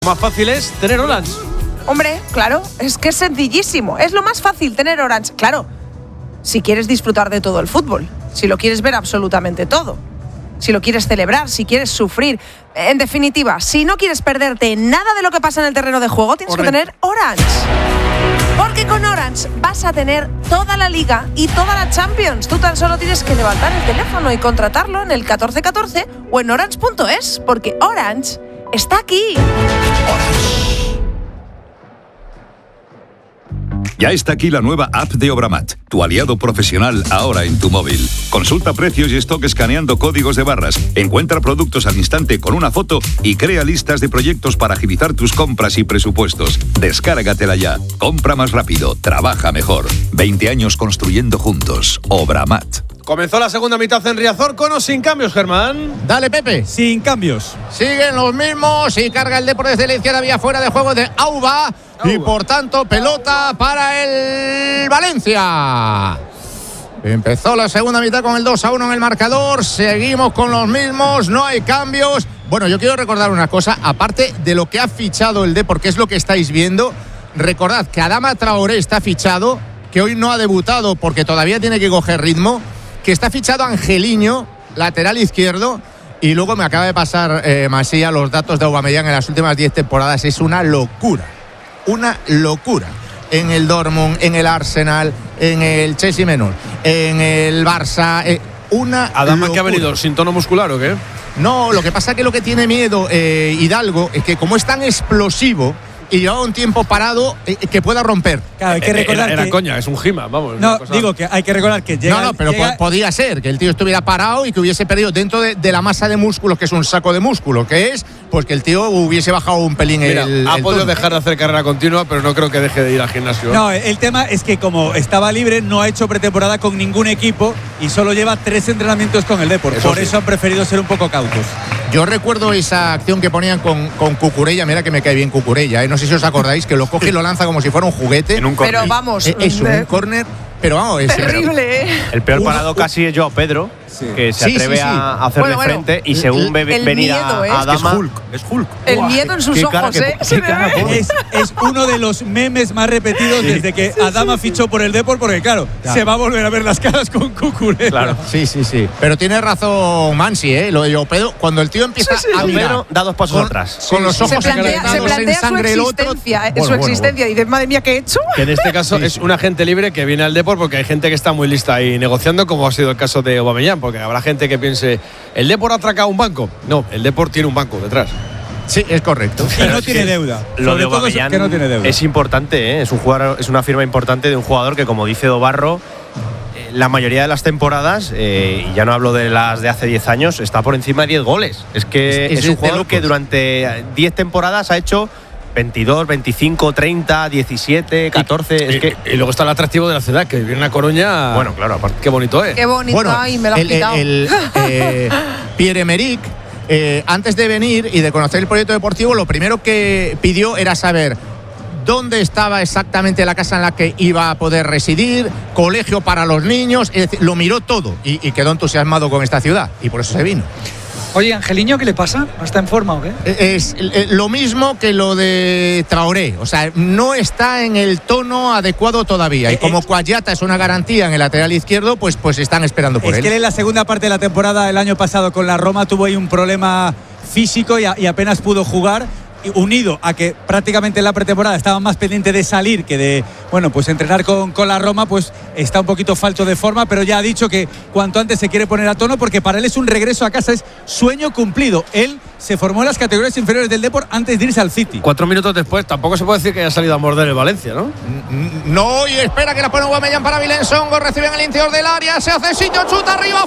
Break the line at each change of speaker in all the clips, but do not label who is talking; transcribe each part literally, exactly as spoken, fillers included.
más fácil es tener Orange.
Hombre, claro, es que es sencillísimo. Es lo más fácil tener Orange. Claro, si quieres disfrutar de todo el fútbol, si lo quieres ver absolutamente todo, si lo quieres celebrar, si quieres sufrir. En definitiva, si no quieres perderte nada de lo que pasa en el terreno de juego, tienes Correcto. que tener Orange. Porque con Orange vas a tener toda la Liga y toda la Champions. Tú tan solo tienes que levantar el teléfono y contratarlo en el catorce catorce o en orange punto es, porque Orange está aquí.
Orange. Ya está aquí la nueva app de Obramat, tu aliado profesional ahora en tu móvil. Consulta precios y stock escaneando códigos de barras, encuentra productos al instante con una foto y crea listas de proyectos para agilizar tus compras y presupuestos. Descárgatela ya. Compra más rápido, trabaja mejor. veinte años construyendo juntos. Obramat.
Comenzó la segunda mitad en Riazor, con o sin cambios, Germán.
Dale, Pepe.
Sin cambios.
Siguen los mismos y carga el Depor desde la izquierda, vía fuera de juego de Auba. Auba. Y por tanto, pelota para el Valencia. Empezó la segunda mitad con el dos a uno en el marcador. Seguimos con los mismos, no hay cambios. Bueno, yo quiero recordar una cosa, aparte de lo que ha fichado el Depor, que es lo que estáis viendo. Recordad que Adama Traoré está fichado, que hoy no ha debutado porque todavía tiene que coger ritmo. Que está fichado Angeliño, lateral izquierdo, y luego me acaba de pasar eh, Masía los datos de Aubameyang en las últimas diez temporadas. Es una locura, una locura. En el Dortmund, en el Arsenal, en el Chelsea menor, en el Barça, eh, una
Adama
locura.
¿Que ha venido sin tono muscular o qué?
No, lo que pasa es que lo que tiene miedo eh, Hidalgo es que como es tan explosivo y lleva un tiempo parado, eh, que pueda romper.
Claro, hay que recordar
era, era
que...
coña, es un Gima, vamos.
No, digo que hay que recordar que llega...
No, no, pero
llega...
podía ser que el tío estuviera parado y que hubiese perdido dentro de, de la masa de músculos, que es un saco de músculo, que es, pues que el tío hubiese bajado un pelín.
Mira,
el
ha
el
podido
tono.
dejar de hacer carrera continua, pero no creo que deje de ir al gimnasio.
No, el tema es que como estaba libre, no ha hecho pretemporada con ningún equipo y solo lleva tres entrenamientos con el Depor.
Eso
Por
sí.
eso han preferido ser un poco cautos.
Yo recuerdo esa acción que ponían con, con Cucurella, mira que me cae bien Cucurella, ¿eh? No sé si os acordáis, que lo coge y lo lanza como si fuera un juguete.
En un
Pero vamos,
Eh, Eso,
de-
un córner, pero vamos, es
terrible, ¿eh?
El peor
Uno-
parado casi es Joao Pedro,
Sí.
que se
Sí,
atreve
sí, sí.
a hacerle
Bueno, bueno,
frente y según ve
el
venir
miedo,
a,
¿eh?
a
Es que es
Adama.
Hulk, es Hulk.
El
Buah,
miedo en sus
qué
ojos,
cara que-
¿eh?
qué
Se le
cara
ve.
pone.
Es, es uno de los memes más repetidos desde que Adama fichó por el Depor, porque claro,
Claro.
se va a volver a ver las caras con Cucurella.
Claro.
Sí, sí, sí. Pero tiene razón Mansi, ¿eh? Lo de Joao Pedro, cuando el tío empieza
Sí, sí,
a
sí.
mirar
Pedro da dos pasos
con,
atrás.
con los ojos
Se plantea, se
encarnados en
plantea su
sangre el otro.
existencia, eh,
Bueno,
su
bueno,
existencia. Y dices, madre mía, ¿qué he hecho?
Que en este caso es un agente libre que viene al Depor porque hay gente que está muy lista ahí negociando, como ha sido el caso de Aubameyang, porque habrá gente que piense, ¿el Depor ha atracado un banco? No, el Depor tiene un banco detrás.
Sí, es correcto.
Y no tiene deuda.
Lo
Sobre
de
todo es
Aubameyang
que no tiene deuda.
es importante, ¿eh? es un jugador, es una firma importante de un jugador que, como dice Dobarro, eh, la mayoría de las temporadas, eh, y ya no hablo de las de hace diez años, está por encima de diez goles. Es que
Es-
es,
es
un
de
jugador
locos.
que durante diez temporadas ha hecho veintidós, veinticinco, treinta, diecisiete, catorce. Es que,
y, y luego está el atractivo de la ciudad, que viene a Coruña.
bueno, claro, aparte.
Qué bonito es.
Qué bonito,
Bueno,
ay, me lo has
el,
quitado.
el, eh, Pierre-Emerick, eh, antes de venir y de conocer el proyecto deportivo, lo primero que pidió era saber dónde estaba exactamente la casa en la que iba a poder residir, colegio para los niños, es decir, lo miró todo y, y quedó entusiasmado con esta ciudad y por eso se vino.
Oye, Angeliño, ¿qué le pasa? ¿No está en forma o qué?
Es eh, lo mismo que lo de Traoré, o sea, no está en el tono adecuado todavía. Y como Cuayata es una garantía en el lateral izquierdo, pues, pues están esperando por
Es
él.
que él en la segunda parte de la temporada, el año pasado con la Roma, tuvo ahí un problema físico y, a- y apenas pudo jugar. Y unido a que prácticamente en la pretemporada estaba más pendiente de salir que de, bueno, pues entrenar con, con la Roma, pues está un poquito falto de forma, pero ya ha dicho que cuanto antes se quiere poner a tono, porque para él es un regreso a casa, es sueño cumplido. Él se formó en las categorías inferiores del Depor antes de irse al City.
Cuatro minutos después, tampoco se puede decir que haya salido a morder el Valencia, ¿no?
No, y espera que la pone Aubameyang para Vilensongo, recibe en el interior del área, se hace sitio, chuta arriba,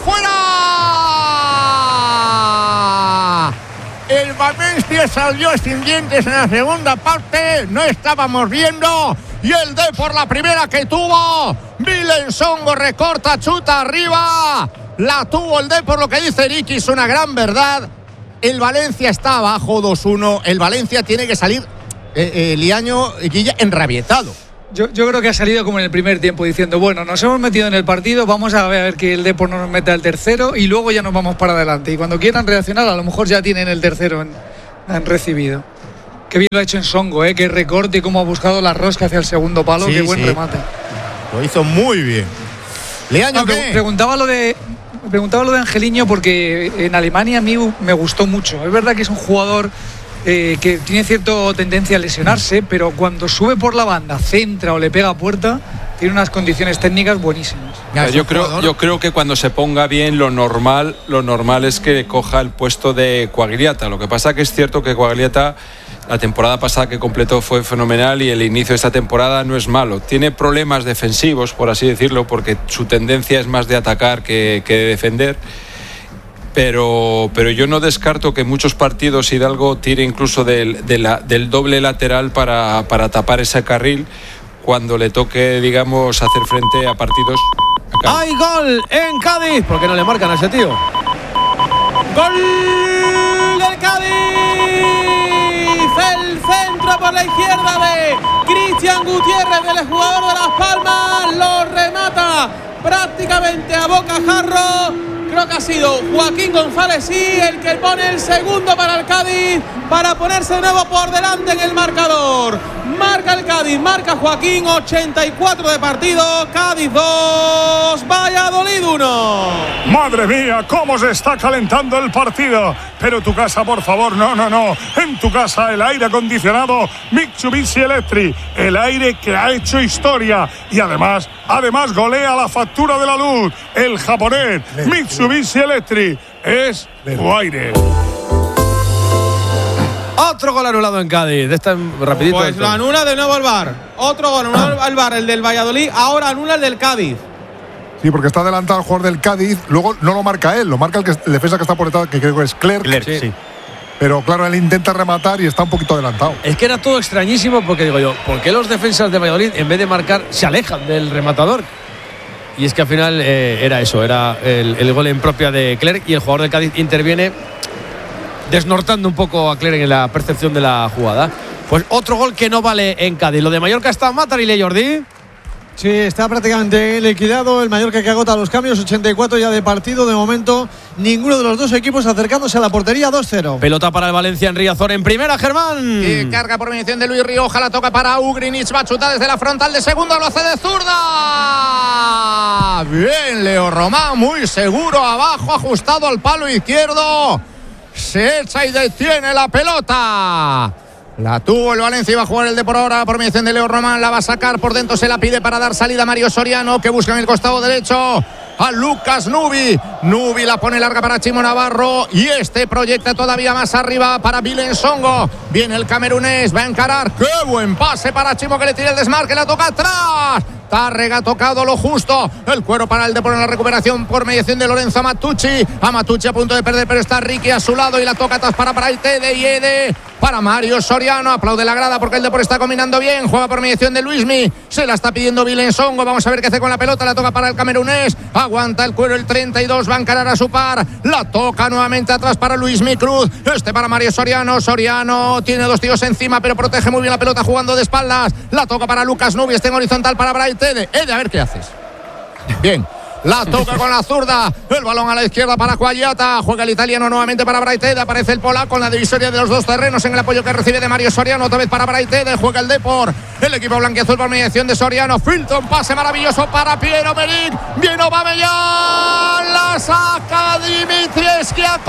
fuera. El Valencia salió sin dientes en la segunda parte, no estábamos viendo. Y el D por la primera que tuvo. Vilensongo recorta, chuta arriba. La tuvo el D por lo que dice Ricky, es una gran verdad. El Valencia está abajo dos uno. El Valencia tiene que salir, eh, eh, Liaño Guilla, enrabietado.
Yo, yo creo que ha salido como en el primer tiempo diciendo, bueno, nos hemos metido en el partido, vamos a ver que el Depor no nos meta el tercero y luego ya nos vamos para adelante. Y cuando quieran reaccionar, a lo mejor ya tienen el tercero en, en recibido. Qué bien lo ha hecho en Songo, ¿eh? Qué recorte, cómo ha buscado la rosca hacia el segundo palo.
Sí,
qué buen
sí.
remate.
Lo hizo muy bien. Leaño,
No,
¿qué?
pre- preguntaba lo de preguntaba lo de Angeliño porque en Alemania a mí me gustó mucho. Es verdad que es un jugador eh, que tiene cierta tendencia a lesionarse, pero cuando sube por la banda, centra o le pega a puerta, tiene unas condiciones técnicas buenísimas.
Ya, es
Yo
un
creo,
jugador-
yo creo que cuando se ponga bien, lo normal, lo normal es que coja el puesto de Quagliata. Lo que pasa que es cierto que Quagliata, la temporada pasada que completó fue fenomenal y el inicio de esta temporada no es malo. Tiene problemas defensivos, por así decirlo, porque su tendencia es más de atacar que, que de defender. Pero, pero yo no descarto que muchos partidos Hidalgo tire incluso del, de la, del doble lateral para, para tapar ese carril cuando le toque, digamos, hacer frente a partidos.
¡Hay gol en Cádiz! ¿Por qué no le marcan a ese tío? ¡Gol del Cádiz! El centro por la izquierda de Cristian Gutiérrez, del jugador de Las Palmas. Lo remata prácticamente a bocajarro. Creo que ha sido Joaquín González, sí, el que pone el segundo para el Cádiz, para ponerse de nuevo por delante en el marcador. Marca el Cádiz, marca Joaquín, ochenta y cuatro de partido, Cádiz dos, Valladolid uno.
Madre mía, cómo se está calentando el partido. Pero tu casa, por favor, no, no, no. En tu casa el aire acondicionado Mitsubishi Electric, el aire que ha hecho historia y además, además golea la factura de la luz. El japonés Mitsubishi Electric es tu aire.
Otro gol anulado en Cádiz. De esta rapidito.
Pues lo anula de nuevo el V A R. Otro gol anula el V A R, el del Valladolid. Ahora anula el del Cádiz.
Sí, porque está adelantado el jugador del Cádiz. Luego no lo marca él, lo marca el, que, el defensa que está por detrás, que creo que es Clerc.
Clerc,
Sí.
sí.
Pero claro, él intenta rematar y está un poquito adelantado.
Es que era todo extrañísimo porque digo yo, ¿por qué los defensas de Valladolid en vez de marcar se alejan del rematador? Y es que al final eh, era eso, era el, el gol en propia de Clerc y el jugador de Cádiz interviene desnortando un poco a Clerc en la percepción de la jugada. Pues otro gol que no vale en Cádiz. Lo de Mallorca está Matarile, Jordi.
Sí, está prácticamente liquidado el Mallorca, que agota los cambios, ochenta y cuatro ya de partido. De momento, ninguno de los dos equipos acercándose a la portería, dos cero.
Pelota para el Valencia en Riazor en primera, Germán.
Y carga por mediación de Luis Rioja, la toca para Ugrinic, va a chutar desde la frontal de segundo, lo hace de zurda. Bien, Leo Román, muy seguro, abajo, ajustado al palo izquierdo. Se echa y detiene la pelota. La tuvo el Valencia, iba a jugar el de por ahora por mediación de Leo Román, la va a sacar por dentro, se la pide para dar salida a Mario Soriano, que busca en el costado derecho a Lucas Nubi. Nubi la pone larga para Chimo Navarro y este proyecta todavía más arriba para Vilen Songo. Viene el camerunés, va a encarar. ¡Qué buen pase para Chimo, que le tira el desmarque, la toca atrás! Tarrega ha tocado lo justo. El cuero para el Depor en la recuperación por mediación de Lorenzo Amatucci. Amatucci a punto de perder, pero está Ricky a su lado y la toca atrás para Braite de Yede. Para Mario Soriano, aplaude la grada porque el Depor está combinando bien. Juega por mediación de Luismi. Se la está pidiendo Vilen Songo. Vamos a ver qué hace con la pelota. La toca para el camerunés. Aguanta el cuero el treinta y dos. Va a encarar a su par. La toca nuevamente atrás para Luismi Cruz. Este para Mario Soriano. Soriano tiene dos tíos encima, pero protege muy bien la pelota jugando de espaldas. La toca para Lucas Nubi. Está en horizontal para Braite. Ede, Ede, a ver qué haces. Bien. La toca con la zurda. El balón a la izquierda para Quagliata. Juega el italiano nuevamente para Braitede. Aparece el polaco en la divisoria de los dos terrenos en el apoyo que recibe de Mario Soriano. Otra vez para Braitede. Juega el Depor. El equipo blanquiazul por mediación de Soriano. Filtra un pase maravilloso para Piero Meric. Viene Aubameyang. La saca Dimitrievski a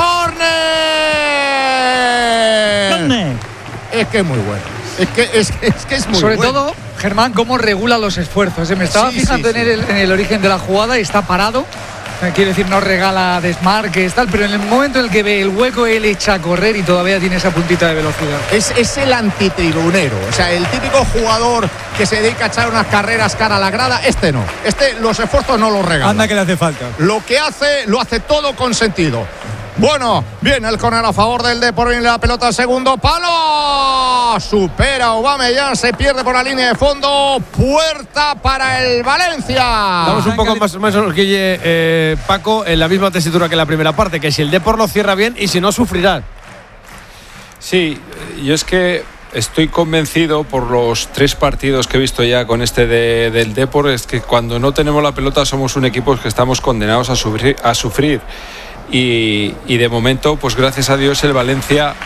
córner. Es que es muy bueno. Es que es, que, es, que es muy
Sobre
bueno.
todo, Germán, cómo regula los esfuerzos. ¿eh? Me estaba
Sí,
fijando
sí,
en,
sí.
el, en el origen de la jugada y está parado. Eh, Quiere decir, no regala desmarques, tal, pero en el momento en el que ve el hueco, él echa a correr y todavía tiene esa puntita de velocidad.
Es, es el antitribunero, o sea, el típico jugador que se dedica a echar unas carreras cara a la grada. Este no, este los esfuerzos no los regala.
Anda que le hace falta.
Lo que hace, lo hace todo con sentido. Bueno, viene el córner a favor del Depor, viene la pelota al segundo palo. Supera Aubameyang, se pierde por la línea de fondo. Puerta para el Valencia.
Damos un poco más, más Guille, eh, Paco, en la misma tesitura que la primera parte, que si el Depor lo cierra bien y si no, sufrirá.
Sí, yo es que estoy convencido por los tres partidos que he visto ya con este de, del Depor, es que cuando no tenemos la pelota somos un equipo que estamos condenados a sufrir. A sufrir. Y, y de momento, pues gracias a Dios, el Valencia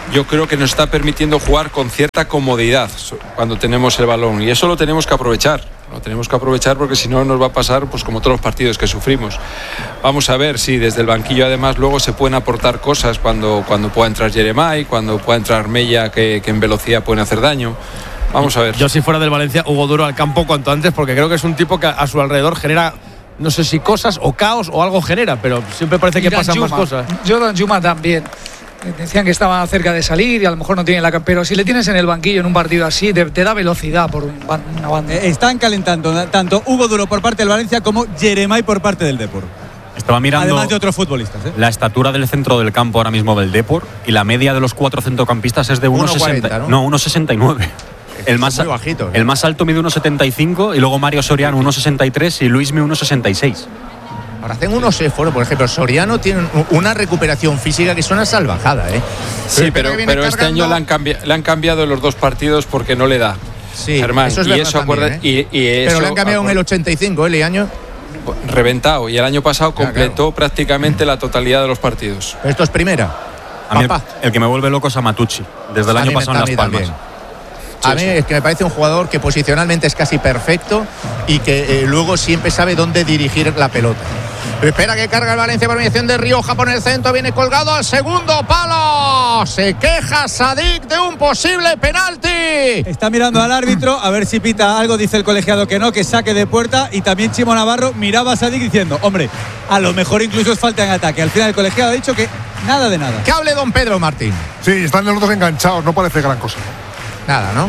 yo creo que nos está permitiendo jugar con cierta comodidad cuando tenemos el balón, y eso lo tenemos que aprovechar. Lo tenemos que aprovechar porque si no nos va a pasar pues como todos los partidos que sufrimos. Vamos a ver si desde el banquillo además luego se pueden aportar cosas cuando, cuando pueda entrar Jeremai, cuando pueda entrar Mella, que, que en velocidad pueden hacer daño. Vamos a ver.
Yo si fuera del Valencia, Hugo Duro al campo cuanto antes, porque creo que es un tipo que a su alrededor genera, no sé si cosas o caos o algo genera, pero siempre parece que pasan más cosas.
Jordan Juma también. Decían que estaba cerca de salir y a lo mejor no tiene la... Pero si le tienes en el banquillo en un partido así, te, te da velocidad por un, una banda.
Están calentando tanto Hugo Duro por parte del Valencia como Jeremai por parte del Depor.
Estaba mirando
además de otros futbolistas, ¿eh?
La estatura del centro del campo ahora mismo del Depor, y la media de los cuatro centrocampistas es de uno sesenta, ¿no? No, uno sesenta y nueve. El más,
muy bajito, ¿eh?
El más alto mide uno setenta y cinco y luego Mario Soriano uno sesenta y tres y Luismi uno sesenta y seis.
Ahora hacen unos esfuerzos, por ejemplo, Soriano tiene una recuperación física que es una salvajada, ¿eh?
Sí, pero, pero este año le han, cambiado, le han cambiado los dos partidos porque no le da.
Sí,
Germán,
eso es
y
verdad
eso
también,
acuerda,
¿eh?
y, y eso,
pero le han cambiado en el ochenta y cinco, ¿eh, año
reventado, y el año pasado completó
claro.
prácticamente la totalidad de los partidos.
Esto es primera.
A mí el, el que me vuelve loco es Amatucci, desde el
a
año
mí,
pasado en Las Palmas.
También. A mí es que me parece un jugador que posicionalmente es casi perfecto y que eh, luego siempre sabe dónde dirigir la pelota. Espera que carga el Valencia por mediación de Rioja por el centro, viene colgado al segundo palo. Se queja Sadik de un posible penalti.
Está mirando al árbitro a ver si pita algo, dice el colegiado que no, que saque de puerta, y también Chimo Navarro miraba a Sadik diciendo, hombre, a lo mejor incluso es falta en ataque. Al final el colegiado ha dicho que nada de nada.
Que hable don Pedro Martín.
Sí, están los dos enganchados, no parece gran cosa.
Nada, ¿no?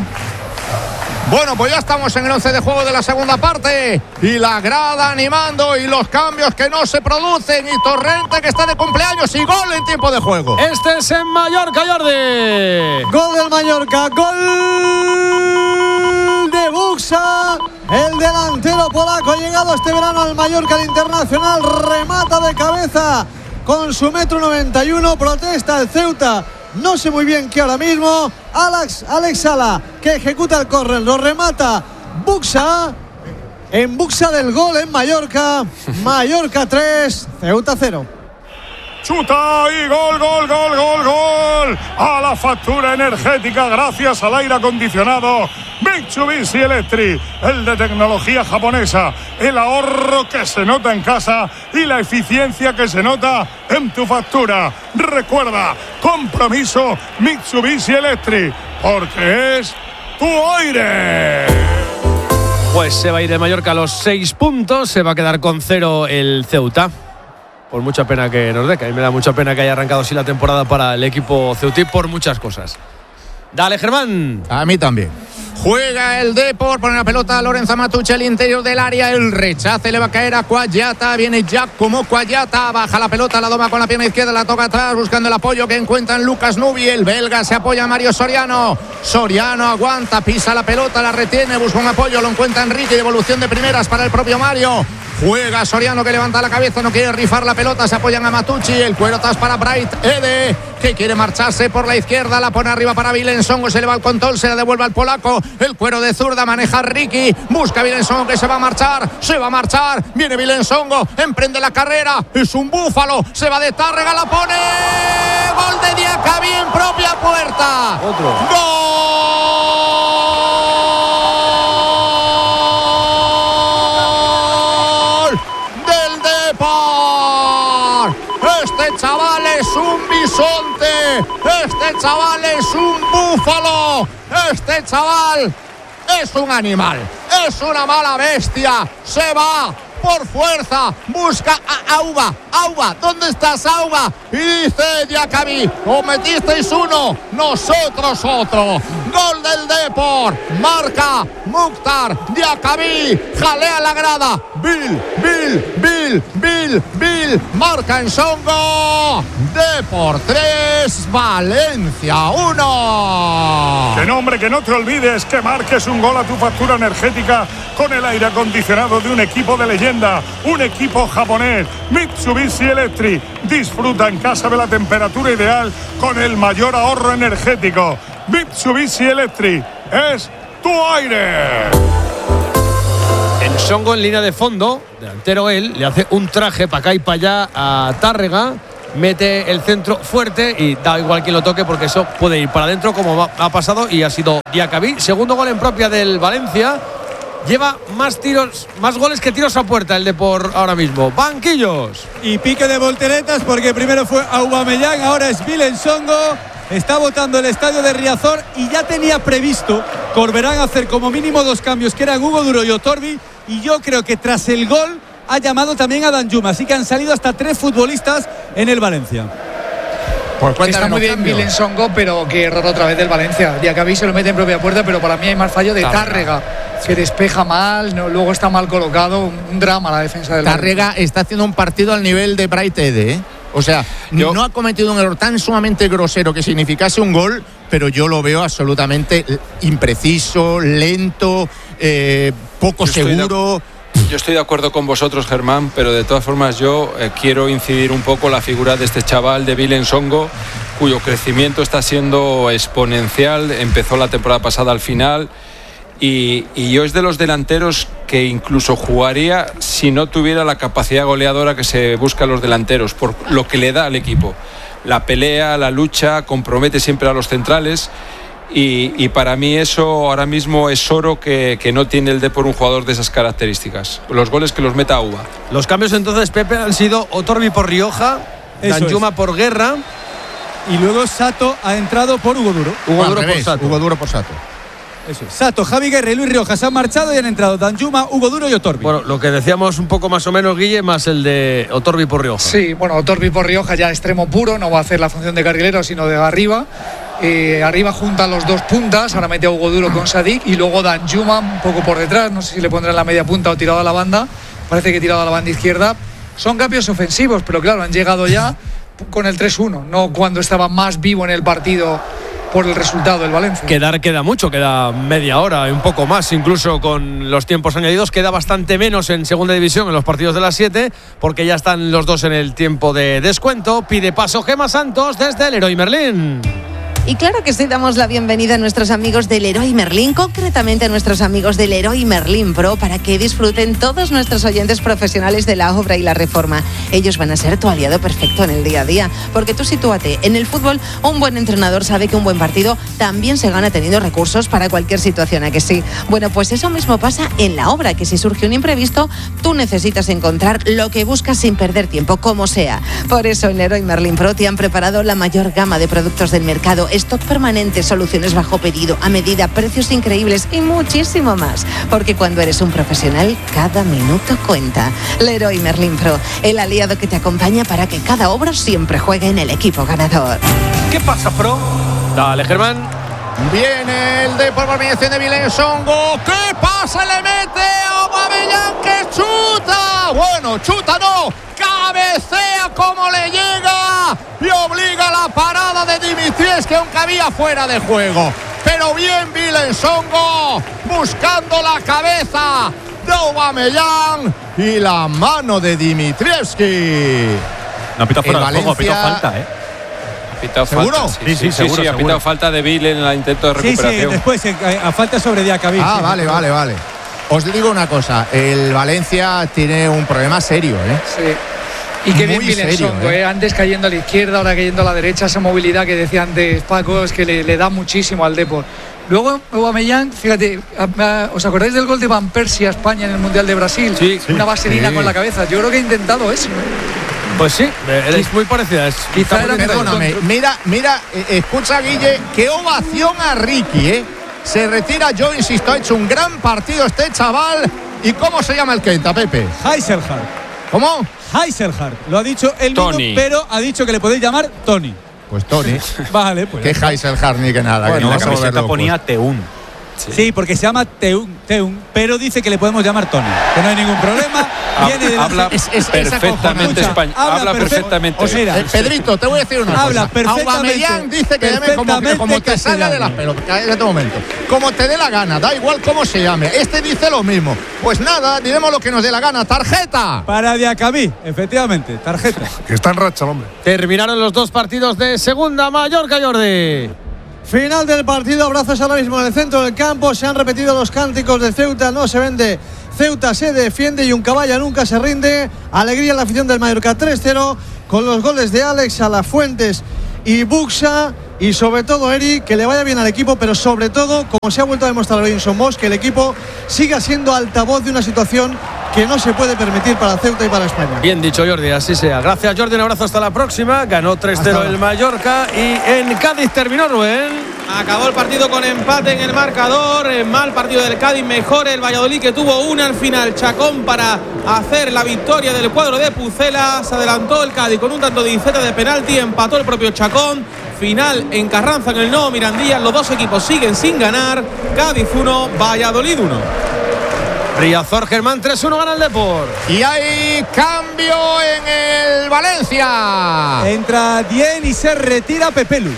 Bueno, pues ya estamos en el once de juego de la segunda parte y la grada animando y los cambios que no se producen y Torrente que está de cumpleaños y gol en tiempo de juego.
Este es en Mallorca, Jordi.
Gol del Mallorca, gol de Buxa, el delantero polaco llegado este verano al Mallorca de Internacional, remata de cabeza con su metro noventa y uno, protesta el Ceuta. No sé muy bien qué ahora mismo. Alex, Alex Sala, que ejecuta el córner, lo remata Buxa. En Buxa del gol en Mallorca. Mallorca tres, Ceuta cero.
Chuta y gol, gol, gol, gol, gol. A la factura energética gracias al aire acondicionado Mitsubishi Electric, el de tecnología japonesa. El ahorro que se nota en casa y la eficiencia que se nota en tu factura. Recuerda, compromiso Mitsubishi Electric, porque es tu aire.
Pues se va a ir de Mallorca a los seis puntos, se va a quedar con cero el Ceuta. Por mucha pena que nos dé, que a mí me da mucha pena que haya arrancado así la temporada para el equipo ceutí por muchas cosas. Dale, Germán.
A mí también. Juega el Depor, pone la pelota a Lorenzo Amatucci al interior del área, el rechace le va a caer a Cuagliata, viene Giacomo Cuagliata, baja la pelota, la doma con la pierna izquierda, la toca atrás buscando el apoyo que encuentra en Lucas Nubi, el belga se apoya a Mario Soriano, Soriano aguanta, pisa la pelota, la retiene, busca un apoyo, lo encuentra Enrique, devolución de primeras para el propio Mario. Juega Soriano que levanta la cabeza, no quiere rifar la pelota, se apoyan a Matucci, el cuero atrás para Bright Ede, que quiere marcharse por la izquierda, la pone arriba para Vilensongo, se le va al control, se la devuelve al polaco, el cuero de zurda, maneja Ricky, busca Vilensongo que se va a marchar, se va a marchar, viene Vilensongo, emprende la carrera, es un búfalo, se va de Tárrega, la pone, gol de Diacabí en propia puerta.
Otro.
¡Gol! Este chaval es un bisonte, este chaval es un búfalo, este chaval es un animal, es una mala bestia, se va por fuerza, busca a Auba, Auba, ¿dónde estás, Auba? Y dice Diacabí, os metisteis uno, nosotros otro. Gol del Depor, marca Mukhtar Diacabí, jalea la grada, Bill, Bill, Bill, Bill, Bill, marca en Songo, Depor tres, Valencia uno.
Que nombre, que no te olvides que marques un gol a tu factura energética con el aire acondicionado de un equipo de leyenda, un equipo japonés, Mitsubishi Electric. Disfruta en casa de la temperatura ideal con el mayor ahorro energético. Mitsubishi Electric es tu aire.
En Songo en línea de fondo, delantero él, le hace un traje para acá y para allá a Tárrega. mete el centro fuerte y da igual quien lo toque porque eso puede ir para adentro como ha pasado y ha sido Diacabí. Segundo gol en propia del Valencia. Lleva más tiros, más goles que tiros a puerta el Depor ahora mismo. Banquillos.
Y pique de volteretas porque primero fue Aubameyang, ahora es Willem Songo. Está votando el estadio de Riazor y ya tenía previsto Corberán hacer como mínimo dos cambios, que eran Hugo Duro y Otorbi. Y yo creo que tras el gol ha llamado también a Danjuma. Así que han salido hasta tres futbolistas en el Valencia.
Pues está muy bien Willem Songo, pero que error otra vez del Valencia. Diacabí se lo mete en propia puerta, pero para mí hay más fallo de Tárrega, que despeja mal, no, luego está mal colocado. Un drama la defensa del
Tárrega
Valencia.
Está haciendo un partido al nivel de Bright Ede, ¿eh? O sea, yo, no ha cometido un error tan sumamente grosero que significase un gol, pero yo lo veo absolutamente impreciso, lento, eh, poco
yo
seguro.
Yo estoy de acuerdo con vosotros, Germán, pero de todas formas yo eh, quiero incidir un poco la figura de este chaval de Willem Songo, cuyo crecimiento está siendo exponencial. Empezó la temporada pasada al final y, y yo es de los delanteros que incluso jugaría si no tuviera la capacidad goleadora que se busca en los delanteros, por lo que le da al equipo. La pelea, la lucha, compromete siempre a los centrales. Y, y para mí eso ahora mismo es oro que, que no tiene el Depor un jugador de esas características. Los goles que los meta Uva.
Los cambios entonces, Pepe, han sido Otorbi por Rioja, Danjuma por Guerra
y luego Sato ha entrado por Hugo Duro.
Hugo Duro por Sato.
Hugo Duro por Sato.
Eso es. Sato, Javi Guerra y Luis Rioja se han marchado y han entrado Danjuma, Hugo Duro y Otorbi.
Bueno, lo que decíamos un poco más o menos, Guille, más el de Otorbi por Rioja.
Sí, bueno, Otorbi por Rioja ya extremo puro, no va a hacer la función de carrilero, sino de arriba. Eh, arriba juntan los dos puntas, ahora mete a Hugo Duro con Sadik y luego Danjuma un poco por detrás, no sé si le pondrán la media punta o tirado a la banda, parece que tirado a la banda izquierda. Son cambios ofensivos, pero claro, han llegado ya con el tres uno, no cuando estaba más vivo en el partido por el resultado del Valencia.
Quedar queda mucho, queda media hora, un poco más, incluso con los tiempos añadidos, queda bastante menos en segunda división en los partidos de las siete, porque ya están los dos en el tiempo de descuento. Pide paso Gemma Santos desde el Leroy Merlin.
Y claro que sí, damos la bienvenida a nuestros amigos del Leroy Merlin, concretamente a nuestros amigos del Leroy Merlin Pro, para que disfruten todos nuestros oyentes profesionales de la obra y la reforma. Ellos van a ser tu aliado perfecto en el día a día, porque tú sitúate, en el fútbol un buen entrenador sabe que un buen partido también se gana teniendo recursos para cualquier situación, ¿a que sí? Bueno, pues eso mismo pasa en la obra, que si surge un imprevisto, tú necesitas encontrar lo que buscas sin perder tiempo, como sea. Por eso en Leroy Merlin Pro te han preparado la mayor gama de productos del mercado, stock permanente, soluciones bajo pedido, a medida, precios increíbles y muchísimo más. Porque cuando eres un profesional, cada minuto cuenta. Leroy Merlin Pro, el aliado que te acompaña para que cada obra siempre juegue en el equipo ganador.
¿Qué pasa, Pro? Dale, Germán.
Viene el Depor por mediación de Willem Songo. ¿Qué pasa? Le mete a Aubameyang que chuta. Bueno, chuta no. Cabecea como le llega y obliga la parada de Dimitrievski, aunque había fuera de juego. Pero bien Willem Songo buscando la cabeza de Aubameyang y la mano de Dimitrievski.
No ha pitado fuera de juego, ha pitado falta, ¿eh?
Ha pitado
¿Seguro?
falta. Sí, sí, sí, sí,
seguro,
sí, ha pitado falta de Bill en el intento de recuperación.
Sí, sí, después a, a falta sobre Diacabí.
Ah,
sí,
vale,
sí.
vale, vale. Os digo una cosa, el Valencia tiene un problema serio, ¿eh?
Sí. Y qué bien Willem Songo,
¿eh?
¿eh? Antes cayendo a la izquierda, ahora cayendo a la derecha, esa movilidad que decía antes Paco, es que le, le da muchísimo al Depor. Luego Aubameyang, fíjate, ¿os acordáis del gol de Van Persie a España en el Mundial de Brasil?
Sí.
Una vaselina
Sí.
con la cabeza. Yo creo que ha intentado eso.
Pues sí, es muy parecida. Es,
Quizá era
Perdóname, mira, mira, eh, escucha Guille, qué ovación a Ricky, ¿eh? Se retira, yo insisto, ha hecho un gran partido este chaval. ¿Y cómo se llama el Kenta, Pepe?
Heiselhardt.
¿Cómo?
Heiselhardt. Lo ha dicho él
Tony.
mismo, pero ha dicho que le podéis llamar Tony.
Pues Tony.
Vale, pues.
Qué Heiselhardt ni que nada.
Bueno,
que no
la
vas a volver
camiseta
locos.
ponía Teun.
Sí. sí, porque se llama Teun, Teun, pero dice que le podemos llamar Tony. Que no hay ningún problema. Viene de
Habla
Es- es- es
perfectamente
Escucha,
español.
habla
Habla
perfect-
perfectamente.
o sea,
Eh, Pedrito, te voy a decir una
Habla
cosa.
perfectamente-
Aubameyang dice que llame como,
perfectamente
como te salga de las
castellano.
pelotas. En este momento. Como te dé la gana, da igual cómo se llame. Este dice lo mismo. Pues nada, diremos lo que nos dé la gana. ¡Tarjeta!
Para Diacabí, efectivamente, tarjeta.
Que está en racha el hombre.
Terminaron los dos partidos de segunda. Mallorca, Jordi.
Final del partido, abrazos ahora mismo en el centro del campo. Se han repetido los cánticos de Ceuta, no se vende. Ceuta se defiende y un caballa nunca se rinde. Alegría en la afición del Mallorca, tres cero. con los goles de Alex, Alafuentes y Buxa. Y sobre todo, Eric, que le vaya bien al equipo, pero sobre todo, como se ha vuelto a demostrar hoy en Somos, que el equipo siga siendo altavoz de una situación que no se puede permitir para Ceuta y para España.
Bien dicho, Jordi, así sea. Gracias, Jordi, un abrazo, hasta la próxima. Ganó tres cero el Mallorca y en Cádiz terminó, Rubén.
Acabó el partido con empate en el marcador. Mal partido del Cádiz, mejor el Valladolid, que tuvo una al final. Chacón para hacer la victoria del cuadro de Pucela. Se adelantó el Cádiz con un tanto de Iceta de penalti. Empató el propio Chacón. Final en Carranza, en el nuevo Mirandilla. Los dos equipos siguen sin ganar. Cádiz uno, Valladolid uno.
Riazor, Germán, tres uno gana el Depor.
Y hay cambio en el Valencia.
Entra Dien y se retira Pepelu.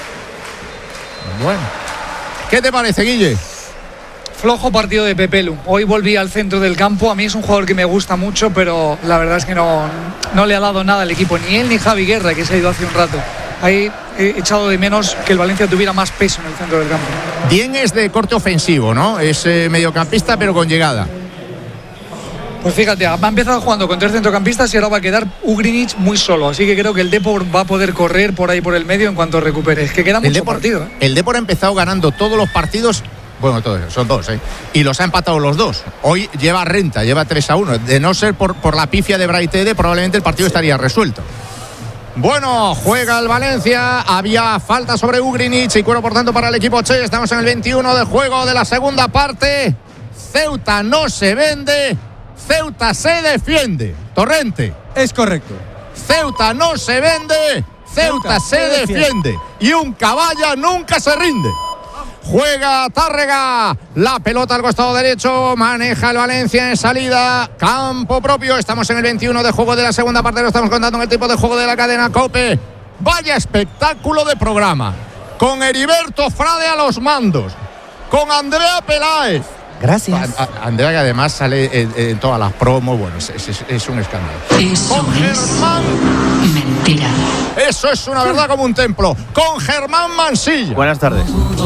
Bueno, ¿qué te parece, Guille?
Flojo partido de Pepelu. Hoy volví al centro del campo. A mí es un jugador que me gusta mucho, pero la verdad es que no, no le ha dado nada al equipo. Ni él ni Javi Guerra, que se ha ido hace un rato. Ahí he echado de menos que el Valencia tuviera más peso en el centro del campo.
Dien es de corte ofensivo, ¿no? Es eh, mediocampista, pero con llegada.
Pues fíjate, ha empezado jugando con tres centrocampistas y ahora va a quedar Ugrinic muy solo. Así que creo que el Depor va a poder correr por ahí por el medio en cuanto recupere. Es que queda mucho partido, ¿eh?
El Depor ha empezado ganando todos los partidos. Bueno, todos, son dos, ¿eh? Y los ha empatado los dos. Hoy lleva renta, lleva tres a uno. De no ser por, por la pifia de Braitede, probablemente el partido estaría resuelto. Bueno, juega el Valencia. Había falta sobre Ugrinic y cuero, por tanto, para el equipo Che. Estamos en el veintiuno de juego de la segunda parte. Ceuta no se vende. Ceuta se defiende. Torrente.
Es correcto.
Ceuta no se vende. Ceuta, Ceuta se, se defiende. defiende. Y un caballa nunca se rinde. Juega Tárrega, la pelota al costado derecho, maneja el Valencia en salida, campo propio. Estamos en el veintiuno de juego de la segunda parte, lo estamos contando en el tipo de juego de la cadena COPE. Vaya espectáculo de programa, con Heriberto Frade a los mandos, con Andrea Peláez.
Gracias.
A, a, Andrea, que además sale en, en todas las promos, bueno, es, es, es un escándalo.
Eso
con
es
Germán.
Mentira.
Eso es una verdad como un templo. Con Germán Mansilla.
Buenas tardes.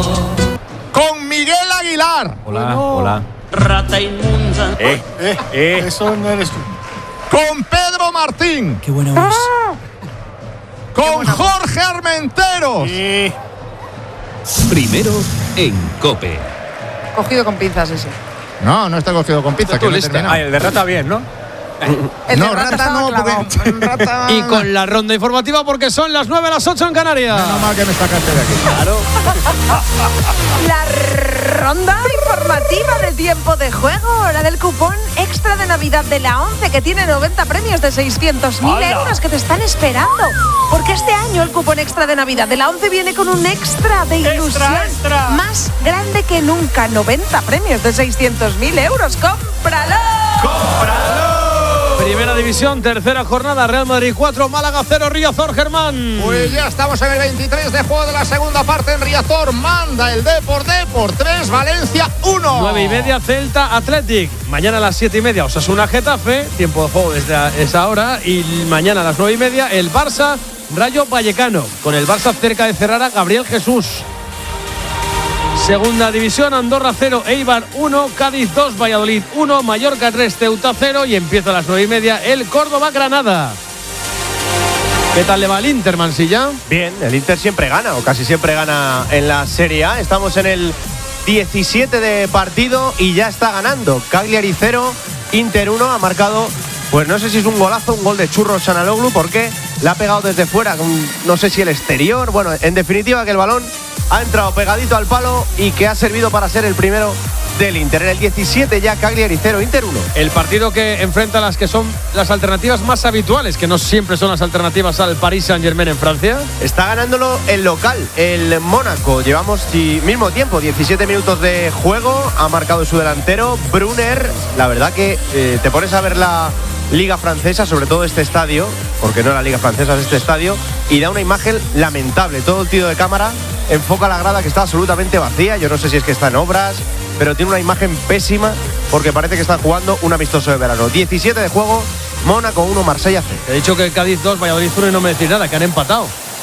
Con Miguel Aguilar.
Hola, hola.
Rata inmunda.
Eh, eh, eh. Eso no eres tú.
Con Pedro Martín.
Qué buena voz.
Con Jorge Armenteros.
Eh.
Primero en COPE.
Cogido con pinzas ese.
No, no está cogido con pinzas.
Que no ah, el de Rata bien, ¿no?
El
no,
Rata,
Rata no, porque Rata...
Y con la ronda informativa porque son las nueve a las ocho en Canarias.
Menos mal que me sacaste de aquí.
Claro.
La ronda informativa de tiempo de juego, la del cupón extra de Navidad de la ONCE, que tiene noventa premios de seiscientos mil euros que te están esperando. Porque este año el cupón extra de Navidad de la ONCE viene con un extra de ilusión
extra, extra.
más grande que nunca. noventa premios de seiscientos mil euros. ¡Cómpralo!
¡Cómpralo!
Primera división, tercera jornada, Real Madrid cuatro, Málaga cero, Riazor, Germán.
Pues ya estamos en el veintitrés de juego de la segunda parte en Riazor. Manda el Depor, Depor tres, Valencia uno.
nueve y media, Celta Athletic. Mañana a las siete y media, Osasuna Getafe. Tiempo de juego desde esa hora. Y mañana a las nueve y media, el Barça Rayo Vallecano. Con el Barça cerca de cerrar a Gabriel Jesús. Segunda división, Andorra cero, Eibar uno, Cádiz dos, Valladolid uno, Mallorca tres, Ceuta cero y empieza a las nueve y media el Córdoba-Granada. ¿Qué tal le va al Inter, Mansilla?
Bien, el Inter siempre gana, o casi siempre gana en la Serie A. Estamos en el diecisiete de partido y ya está ganando. Cagliari cero, Inter uno, ha marcado, pues no sé si es un golazo, un gol de Churros Chanaloglu, porque le ha pegado desde fuera, no sé si el exterior. Bueno, en definitiva que el balón ha entrado pegadito al palo y que ha servido para ser el primero del Inter. En el diecisiete ya Cagliari cero, Inter uno.
El partido que enfrenta las que son las alternativas más habituales, que no siempre son las alternativas al Paris Saint-Germain en Francia.
Está ganándolo el local, el Mónaco. Llevamos mismo tiempo, diecisiete minutos de juego. Ha marcado su delantero, Brunner. La verdad que eh, te pones a ver la Liga Francesa, sobre todo este estadio, porque no la Liga Francesa, es este estadio, y da una imagen lamentable. Todo el tiro de cámara enfoca la grada que está absolutamente vacía. Yo no sé si es que está en obras, pero tiene una imagen pésima porque parece que están jugando un amistoso de verano. diecisiete de juego, Mónaco uno, Marsella cero.
He dicho que Cádiz dos, Valladolid uno y no me decís nada, que han empatado.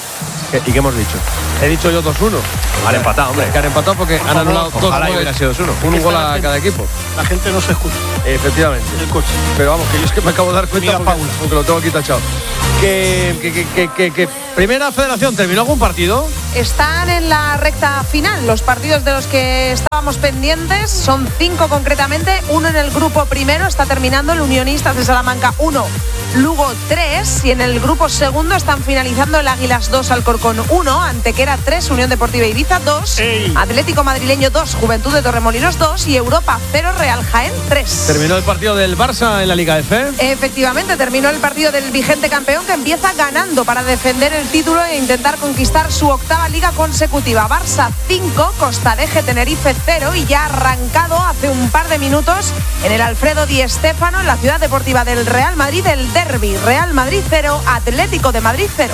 ¿Y qué hemos dicho?
He dicho yo dos uno.
Han empatado, hombre.
Que han empatado porque
Por
han
favor,
anulado dos
ojalá
goles.
hubiera sido dos uno.
Un gol a cada equipo.
La gente no se escucha.
Efectivamente.
En el coche.
Pero vamos, que yo es que me acabo de dar cuenta
Mira,
porque,
Paula.
porque lo tengo aquí tachado. Que, que, que, que, que, que Primera Federación, ¿terminó algún partido?
Están en la recta final. Los partidos de los que estábamos pendientes son cinco concretamente. Uno en el grupo primero está terminando el Unionistas de Salamanca uno, Lugo tres. Y en el grupo segundo están finalizando el Águilas dos, Alcorcón uno, Antequera tres, Unión Deportiva Ibiza dos, Ey. Atlético Madrileño dos, Juventud de Torremolinos dos y Europa cero, Real Jaén tres.
¿Terminó el partido del Barça en la Liga F?
Efectivamente, terminó el partido del vigente campeón que empieza ganando para defender el título e intentar conquistar su octava liga consecutiva. Barça cinco, Costadeje Tenerife cero y ya ha arrancado hace un par de minutos en el Alfredo Di Stéfano, en la ciudad deportiva del Real Madrid, el derbi. Real Madrid cero, Atlético de Madrid cero.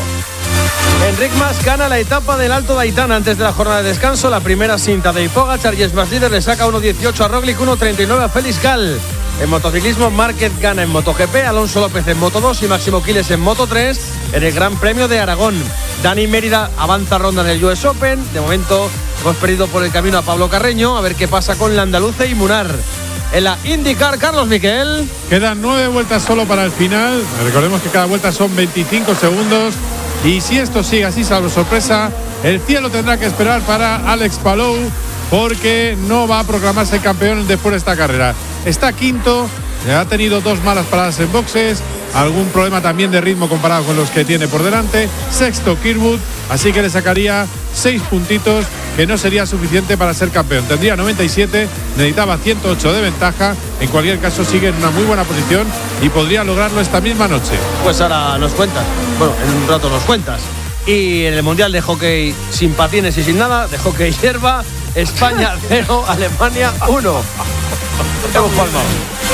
Enric Mas gana la etapa del Alto Daitán antes de la jornada de descanso. La primera cinta de Pogačar y es más líder, le saca uno dieciocho a Roglic, uno treinta y nueve a Félix Gal. En motociclismo, Márquez gana en MotoGP, Alonso López en Moto dos y Máximo Quiles en Moto tres en el Gran Premio de Aragón. Dani Mérida avanza ronda en el U S Open. De momento hemos perdido por el camino a Pablo Carreño. A ver qué pasa con la andaluza y Munar. En la IndyCar, Carlos Miquel.
Quedan nueve vueltas solo para el final. Recordemos que cada vuelta son veinticinco segundos. Y si esto sigue así, salvo sorpresa, el cielo tendrá que esperar para Alex Palou, porque no va a proclamarse campeón después de esta carrera. Está quinto, ha tenido dos malas paradas en boxes, algún problema también de ritmo comparado con los que tiene por delante. Sexto Kirkwood, así que le sacaría seis puntitos, que no sería suficiente para ser campeón. Tendría noventa y siete, necesitaba ciento ocho de ventaja. En cualquier caso sigue en una muy buena posición y podría lograrlo esta misma noche.
Pues ahora nos cuentas, bueno, en un rato nos cuentas. Y en el Mundial de Hockey sin patines y sin nada, de hockey hierba, España cero, Alemania uno. Hemos palmado.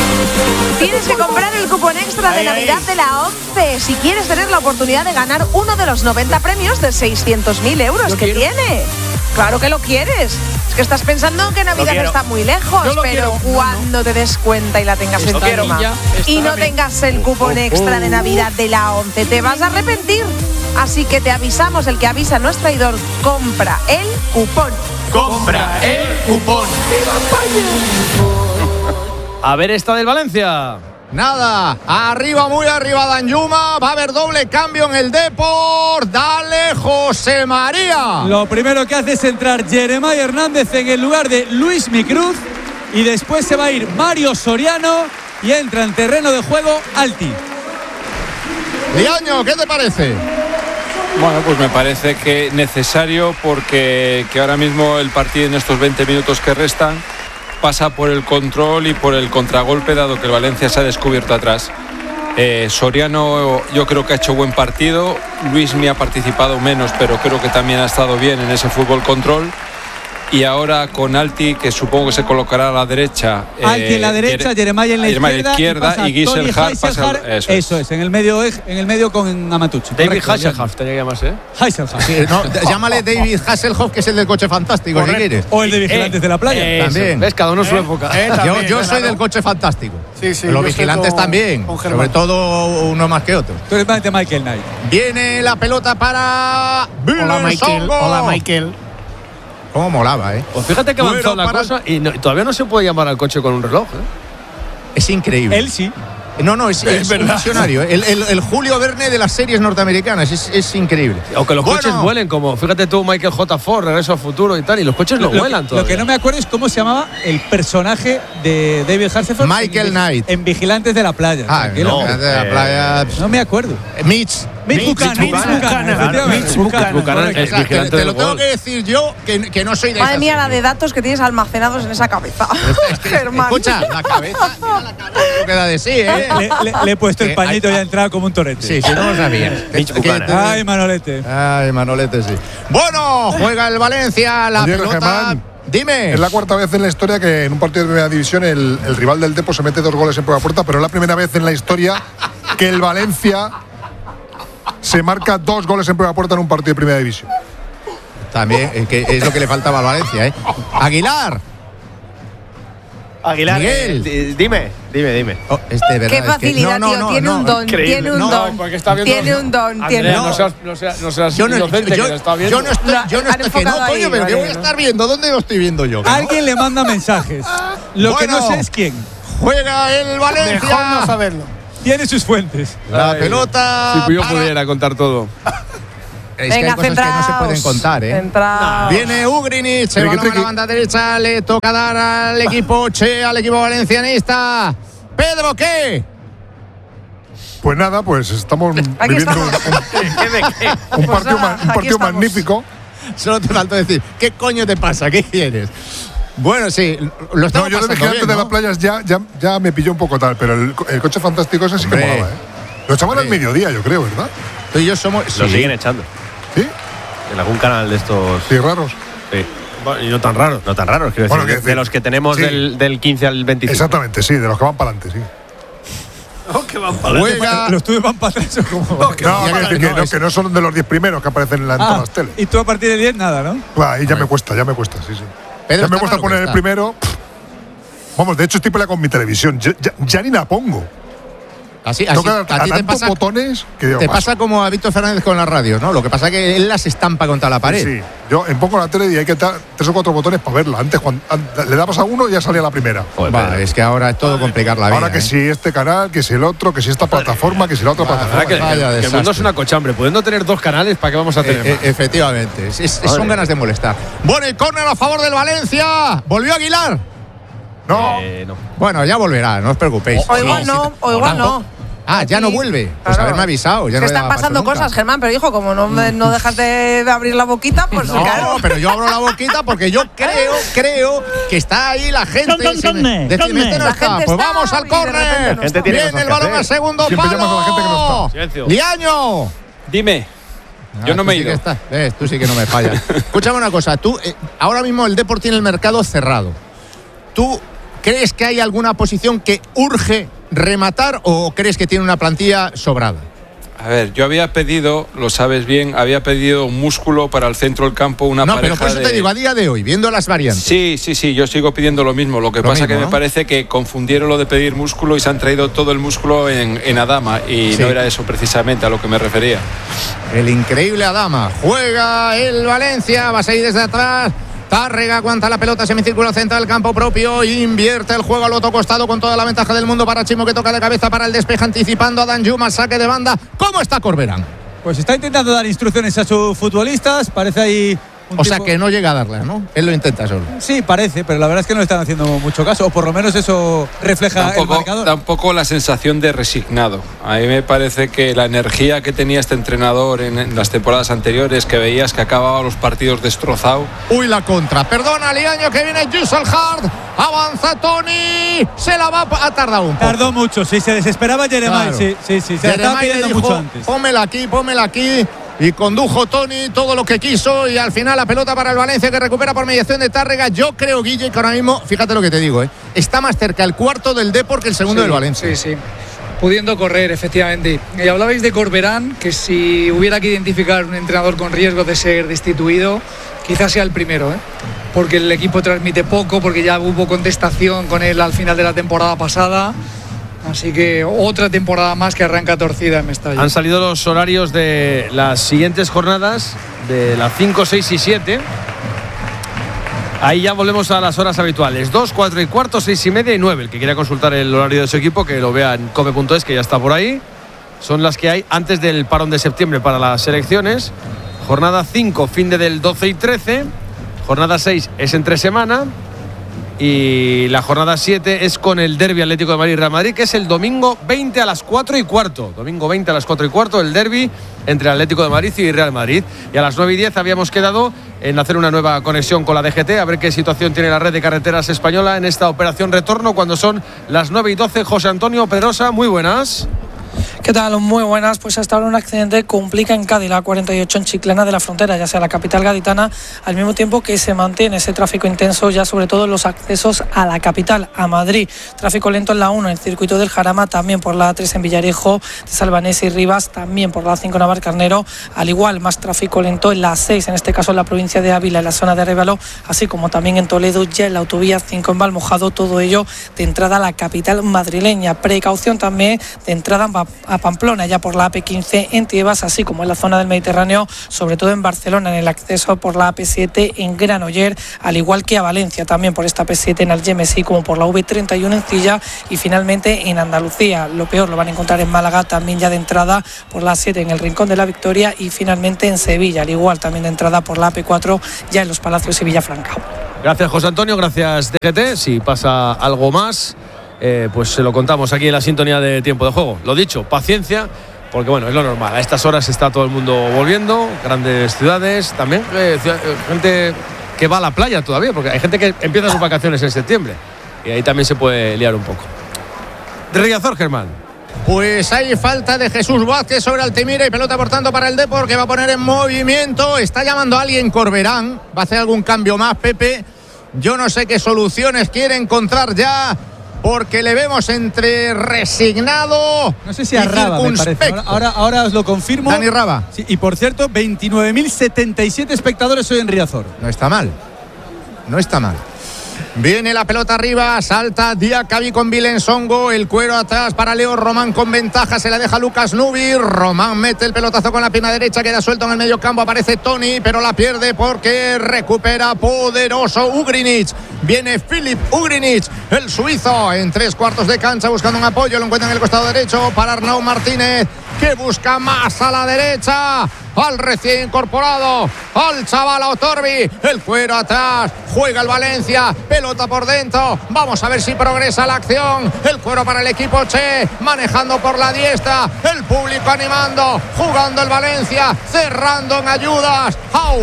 Tienes que comprar el cupón extra de Navidad de la ONCE si quieres tener la oportunidad de ganar uno de los noventa premios de seiscientos mil euros que tiene. Claro que lo quieres. Es que estás pensando que Navidad está muy lejos, pero quiero. cuando no, no. te des cuenta y la tengas Esto encima y no tengas el cupón extra de Navidad de la ONCE, te vas a arrepentir. Así que te avisamos, el que avisa no es traidor. Compra el cupón.
Compra el cupón.
A ver esta del Valencia.
Nada, arriba, muy arriba Danjuma, va a haber doble cambio en el Depor, dale José María.
Lo primero que hace es entrar Jeremiah Hernández en el lugar de Luis Micruz y después se va a ir Mario Soriano y entra en terreno de juego Alti.
Liaño, ¿qué te parece?
Bueno, pues me parece que necesario porque que ahora mismo el partido en estos veinte minutos que restan pasa por el control y por el contragolpe, dado que el Valencia se ha descubierto atrás. Eh, Soriano yo creo que ha hecho buen partido, Luis me ha participado menos, pero creo que también ha estado bien en ese fútbol control. Y ahora con Alti, que supongo que se colocará a la derecha.
Alti eh, en la derecha, Jeremiah en la
Jeremiah
izquierda,
izquierda y, y Giselhardt pasa.
Eso, eso es. es, en el medio en el medio con Amatucci.
David Hasselhoff tenía que llamarse, ¿eh?
Hasselhoff.
Sí, no, llámale David Hasselhoff, que es el del coche fantástico, si quieres.
O el de Vigilantes
eh,
de la Playa.
Eh,
también.
¿Ves? Cada uno
eh,
su época.
Eh, yo yo soy del coche fantástico.
Sí, sí.
Los Vigilantes con, también. Con sobre todo uno más que otro.
Tú eres más de Michael Knight.
Viene la pelota para.
Hola, Michael. Hola, Michael.
Cómo molaba, ¿eh?
Pues fíjate que avanzó bueno, la para... cosa y, no, y todavía no se puede llamar al coche con un reloj, ¿eh?
Es increíble.
Él sí.
No, no, es, es, es un visionario. El, el, el Julio Verne de las series norteamericanas. Es, es increíble.
O que los
bueno.
coches vuelen, como fíjate tú, Michael J. Ford, Regreso al Futuro y tal, y los coches no
lo,
vuelan
lo,
todavía.
Lo que no me acuerdo es cómo se llamaba el personaje de David Hasselhoff.
Michael
en,
Knight.
En Vigilantes de la Playa.
Ah, no, de la Playa.
No me acuerdo.
Mitch.
Mitch Buchanan.
Mitch Buchanan.
Te lo tengo que decir yo, que, que no soy de
Madre mía, la de datos que tienes almacenados en esa cabeza.
Es que, Germán. Escucha, la cabeza, mira la cabeza lo queda de sí, ¿eh?
Le, le, le he puesto el pañito y ha entrado como un torete.
Sí, sí, no lo sabías.
Ay, Manolete.
Ay, Manolete, sí. Bueno, juega el Valencia, la
Oye,
pelota.
Germán,
dime.
Es la cuarta vez en la historia que en un partido de primera división el, el rival del Depor se mete dos goles en prueba puerta, pero es la primera vez en la historia que el Valencia se marca dos goles en prueba puerta en un partido de primera división.
También, es, que es lo que le faltaba al Valencia, ¿eh? Aguilar.
Aguilar,
Miguel.
eh, dime, dime, dime.
Oh, este, verdad,
Qué facilidad,
es que, no, no,
tío.
no,
tiene
no,
un don,
increíble.
tiene un
No,
don.
porque está viendo-
Tiene un don,
Andrea,
tiene
no
un
seas, no seas, no seas
Yo no,
inocente,
yo,
que lo está viendo.
yo no estoy, yo no
Han
estoy, que no,
enfocado
coño,
ahí,
pero ¿qué voy a
vale,
estar viendo? ¿Dónde lo estoy viendo yo?
Alguien le manda mensajes. Lo que no
Bueno.
sé es quién.
Juega el Valencia.
Mejor no saberlo.
Tiene sus fuentes.
La
Ay,
pelota.
Si yo
para-
pudiera contar todo.
Es que hay
Venga,
cosas que no se
centraos.
pueden contar, ¿eh?
Centraos.
Viene Ugrinic, se
Triqui,
balón a la
triqui.
banda derecha, le toca dar al equipo Che, al equipo valencianista. Pedro, ¿qué?
Pues nada, pues estamos
Aquí
viviendo un,
estamos.
un
Pues
partido,
nada,
ma- un
aquí
partido
estamos.
magnífico.
Solo te falta decir, ¿qué coño te pasa? ¿Qué quieres? Bueno, sí, lo
No,
estamos
yo desde que
pasando
antes
bien,
de
¿no?
las playas ya, ya, ya me pilló un poco tal, pero el, co- el coche fantástico ese sí que
Hombre.
molaba, ¿eh? Lo echaban al
Hombre.
mediodía, yo creo, ¿verdad?
Tú y yo somos.
Lo
sí.
siguen echando.
¿Sí?
En algún canal de estos.
Sí, raros.
Sí.
Y no tan raro.
No tan raros, quiero
Bueno,
decir.
que
de
decir,
los que tenemos
sí.
del, del quince al veinticinco.
Exactamente, sí, de los que van para adelante, sí.
Juega.
Los tuyos van para atrás. ¿o cómo?
No, quiero decir que, no, que no son de los diez primeros que aparecen en, la, en todas
Ah,
las teles.
y tú a partir de diez, nada, ¿no?
Bah, ahí ya me cuesta, ya me cuesta, sí, sí.
Pedro,
ya me
está
cuesta
raro
poner
que
el
está.
primero. Pff. Vamos, de hecho estoy peleando con mi televisión. Ya, ya- ya ni la pongo.
Así,
Tengo
así,
que dar
a
a
ti te
tantos
pasa,
botones que digo,
te
paso.
pasa como a Víctor Fernández con las radios, ¿no? Lo que pasa es que él las estampa contra la pared.
Sí, yo en pongo la tele y hay que dar tres o cuatro botones para verla. Antes, cuando an- le dabas a uno y ya salía la primera.
Va, es que ahora es todo complicar la vida.
Ahora que
¿eh?
si este canal, que si el otro, que si esta plataforma, que si la otra
La verdad
plataforma.
que,
Vaya
que el
desastre.
mundo es una cochambre. Pudiendo tener dos canales, ¿para qué vamos a tener
Eh,
más?
eh, efectivamente, es- es- son ganas de molestar. Bueno, el córner a favor del Valencia. ¿Volvió Aguilar?
No.
Eh, no.
Bueno, ya volverá, no os preocupéis.
O igual no, o igual no.
Ah, ya no
Aquí,
vuelve. Pues
claro.
haberme avisado. Ya
Se
no
están
le daba
pasando
paso nunca.
cosas, Germán, pero hijo, como no, me- no dejas de abrir la boquita, pues
No,
claro.
pero yo abro la boquita porque yo creo, creo que está ahí la gente.
¿Dónde,
Si me-
dónde,
decidme,
dónde?
este no
La
está.
gente
Pues
está
vamos al
y de repente
córner.
no
Gente tiene
Viene
cosas
el
que
balón
hacer.
al segundo
Siempre llamas a la gente que no
palo.
está.
Silencio.
Liaño.
Dime.
Ah,
Yo no
tú
me he
sí
ido.
que estás. Ves, tú sí que no me fallas. Escúchame una cosa. Tú, eh, ahora mismo el Depor tiene el mercado cerrado. ¿Tú crees que hay alguna posición que urge rematar o crees que tiene una plantilla sobrada?
A ver, yo había pedido, lo sabes bien, había pedido un músculo para el centro del campo, una
No,
pareja
pero por eso
de...
te digo, a día de hoy, viendo las variantes.
Sí, sí, sí, yo sigo pidiendo lo mismo. Lo que
Lo
pasa
mismo,
que
¿no?
me parece que confundieron lo de pedir músculo y se han traído todo el músculo en, en Adama y
Sí.
no era eso precisamente a lo que me refería.
El increíble Adama. Juega el Valencia, va a seguir desde atrás. Tárrega aguanta la pelota, semicírculo central, campo propio, invierte el juego al otro costado con toda la ventaja del mundo para Chimo, que toca de cabeza para el despeje, anticipando a Danjuma, saque de banda. ¿Cómo está Corberán?
Pues está intentando dar instrucciones a sus futbolistas. Parece ahí. un
O sea
tipo-
que no llega a darle, ¿no? Él lo intenta solo.
Sí, parece, pero la verdad es que no le están haciendo mucho caso. O por lo menos eso refleja
Da un,
el
poco,
marcador.
da un poco la sensación de resignado. A mí me parece que la energía que tenía este entrenador en, en las temporadas anteriores, que veías que acababa los partidos destrozado.
Uy, la contra. Perdona, Liaño, que viene Hard. Avanza Tony. Se la va. Ha tardado un poco.
Tardó mucho, sí, se desesperaba Jeremiah.
Claro.
Sí, sí, sí. Se la estaba
Jeremiah
pidiendo
dijo,
mucho antes.
Pómela aquí, pómela aquí. Y condujo Tony todo lo que quiso. Y al final la pelota para el Valencia, que recupera por mediación de Tárrega. Yo creo, Guille, que ahora mismo, fíjate lo que te digo, ¿eh? está más cerca el cuarto del Depor que el segundo
Sí,
del Valencia.
Sí, sí. Pudiendo correr, efectivamente. Y hablabais de Corberán, que si hubiera que identificar un entrenador con riesgo de ser destituido, quizás sea el primero, ¿eh? Porque el equipo transmite poco, porque ya hubo contestación con él al final de la temporada pasada. Así que otra temporada más que arranca torcida en Mestalla.
Han salido los horarios de las siguientes jornadas, de las cinco, seis y siete. Ahí ya volvemos a las horas habituales. dos, cuatro y cuarto, seis y media y nueve. El que quiera consultar el horario de su equipo, que lo vea en cope punto es, que ya está por ahí. Son las que hay antes del parón de septiembre para las selecciones. Jornada cinco, fin de del doce y trece. Jornada seis es entre semana. Y la jornada siete es con el derbi Atlético de Madrid Real Madrid, que es el domingo veinte a las cuatro y cuarto. Domingo veinte a las cuatro y cuarto, el derbi entre Atlético de Madrid y Real Madrid. Y a las nueve y diez habíamos quedado en hacer una nueva conexión con la D G T, a ver qué situación tiene la red de carreteras española en esta operación retorno, cuando son las nueve y doce. José Antonio Pedrosa, muy buenas.
¿Qué tal? Muy buenas. Pues hasta ahora un accidente complica en Cádiz, la cuarenta y ocho en Chiclana de la Frontera, ya sea la capital gaditana, al mismo tiempo que se mantiene ese tráfico intenso ya sobre todo en los accesos a la capital, a Madrid. Tráfico lento en la uno, en el circuito del Jarama, también por la A tres en Villarejo, de Salvanés y Rivas, también por la A cinco en Navalcarnero, al igual más tráfico lento en la seis, en este caso en la provincia de Ávila, en la zona de Arévalo, así como también en Toledo, ya en la autovía cinco en Valmojado, todo ello de entrada a la capital madrileña. Precaución también de entrada a Pamplona, ya por la A P quince en Tiebas, así como en la zona del Mediterráneo, sobre todo en Barcelona, en el acceso por la A P siete en Granoller, al igual que a Valencia, también por esta A P siete en Algemesí, como por la V treinta y uno en Cilla, y finalmente en Andalucía. Lo peor lo van a encontrar en Málaga, también ya de entrada por la A siete en el Rincón de la Victoria, y finalmente en Sevilla, al igual también de entrada por la A P cuatro, ya en Los Palacios y Villafranca.
Gracias, José Antonio, gracias, D G T. Si pasa algo más, eh, pues se lo contamos aquí en la sintonía de Tiempo de Juego. Lo dicho, paciencia, porque bueno, es lo normal. A estas horas está todo el mundo volviendo, grandes ciudades, también eh, gente que va a la playa todavía, porque hay gente que empieza sus vacaciones en septiembre y ahí también se puede liar un poco. Riazor, Germán.
Pues hay falta de Jesús Vázquez sobre Altimira y pelota por tanto para el Depor, que va a poner en movimiento. Está llamando a alguien Corberán, va a hacer algún cambio más, Pepe. Yo no sé qué soluciones quiere encontrar ya, porque le vemos entre resignado,
no sé si a Raba, me parece. Ahora, ahora, ahora os lo confirmo.
Dani Raba.
Sí, y por cierto, veintinueve mil setenta y siete espectadores hoy en Riazor.
No está mal. No está mal. Viene la pelota arriba, salta Diacabí con Vilensongo, el cuero atrás para Leo Román con ventaja, se la deja Lucas Nubi. Román mete el pelotazo con la pierna derecha, queda suelto en el medio campo, aparece Toni, pero la pierde porque recupera poderoso Ugrinic. Viene Filip Ugrinic, el suizo, en tres cuartos de cancha buscando un apoyo, lo encuentra en el costado derecho para Arnau Martínez, que busca más a la derecha, al recién incorporado, al chaval Otorbi, el cuero atrás, juega el Valencia, pelota por dentro, vamos a ver si progresa la acción, el cuero para el equipo Che, manejando por la diestra, el público animando, jugando el Valencia, cerrando en ayudas,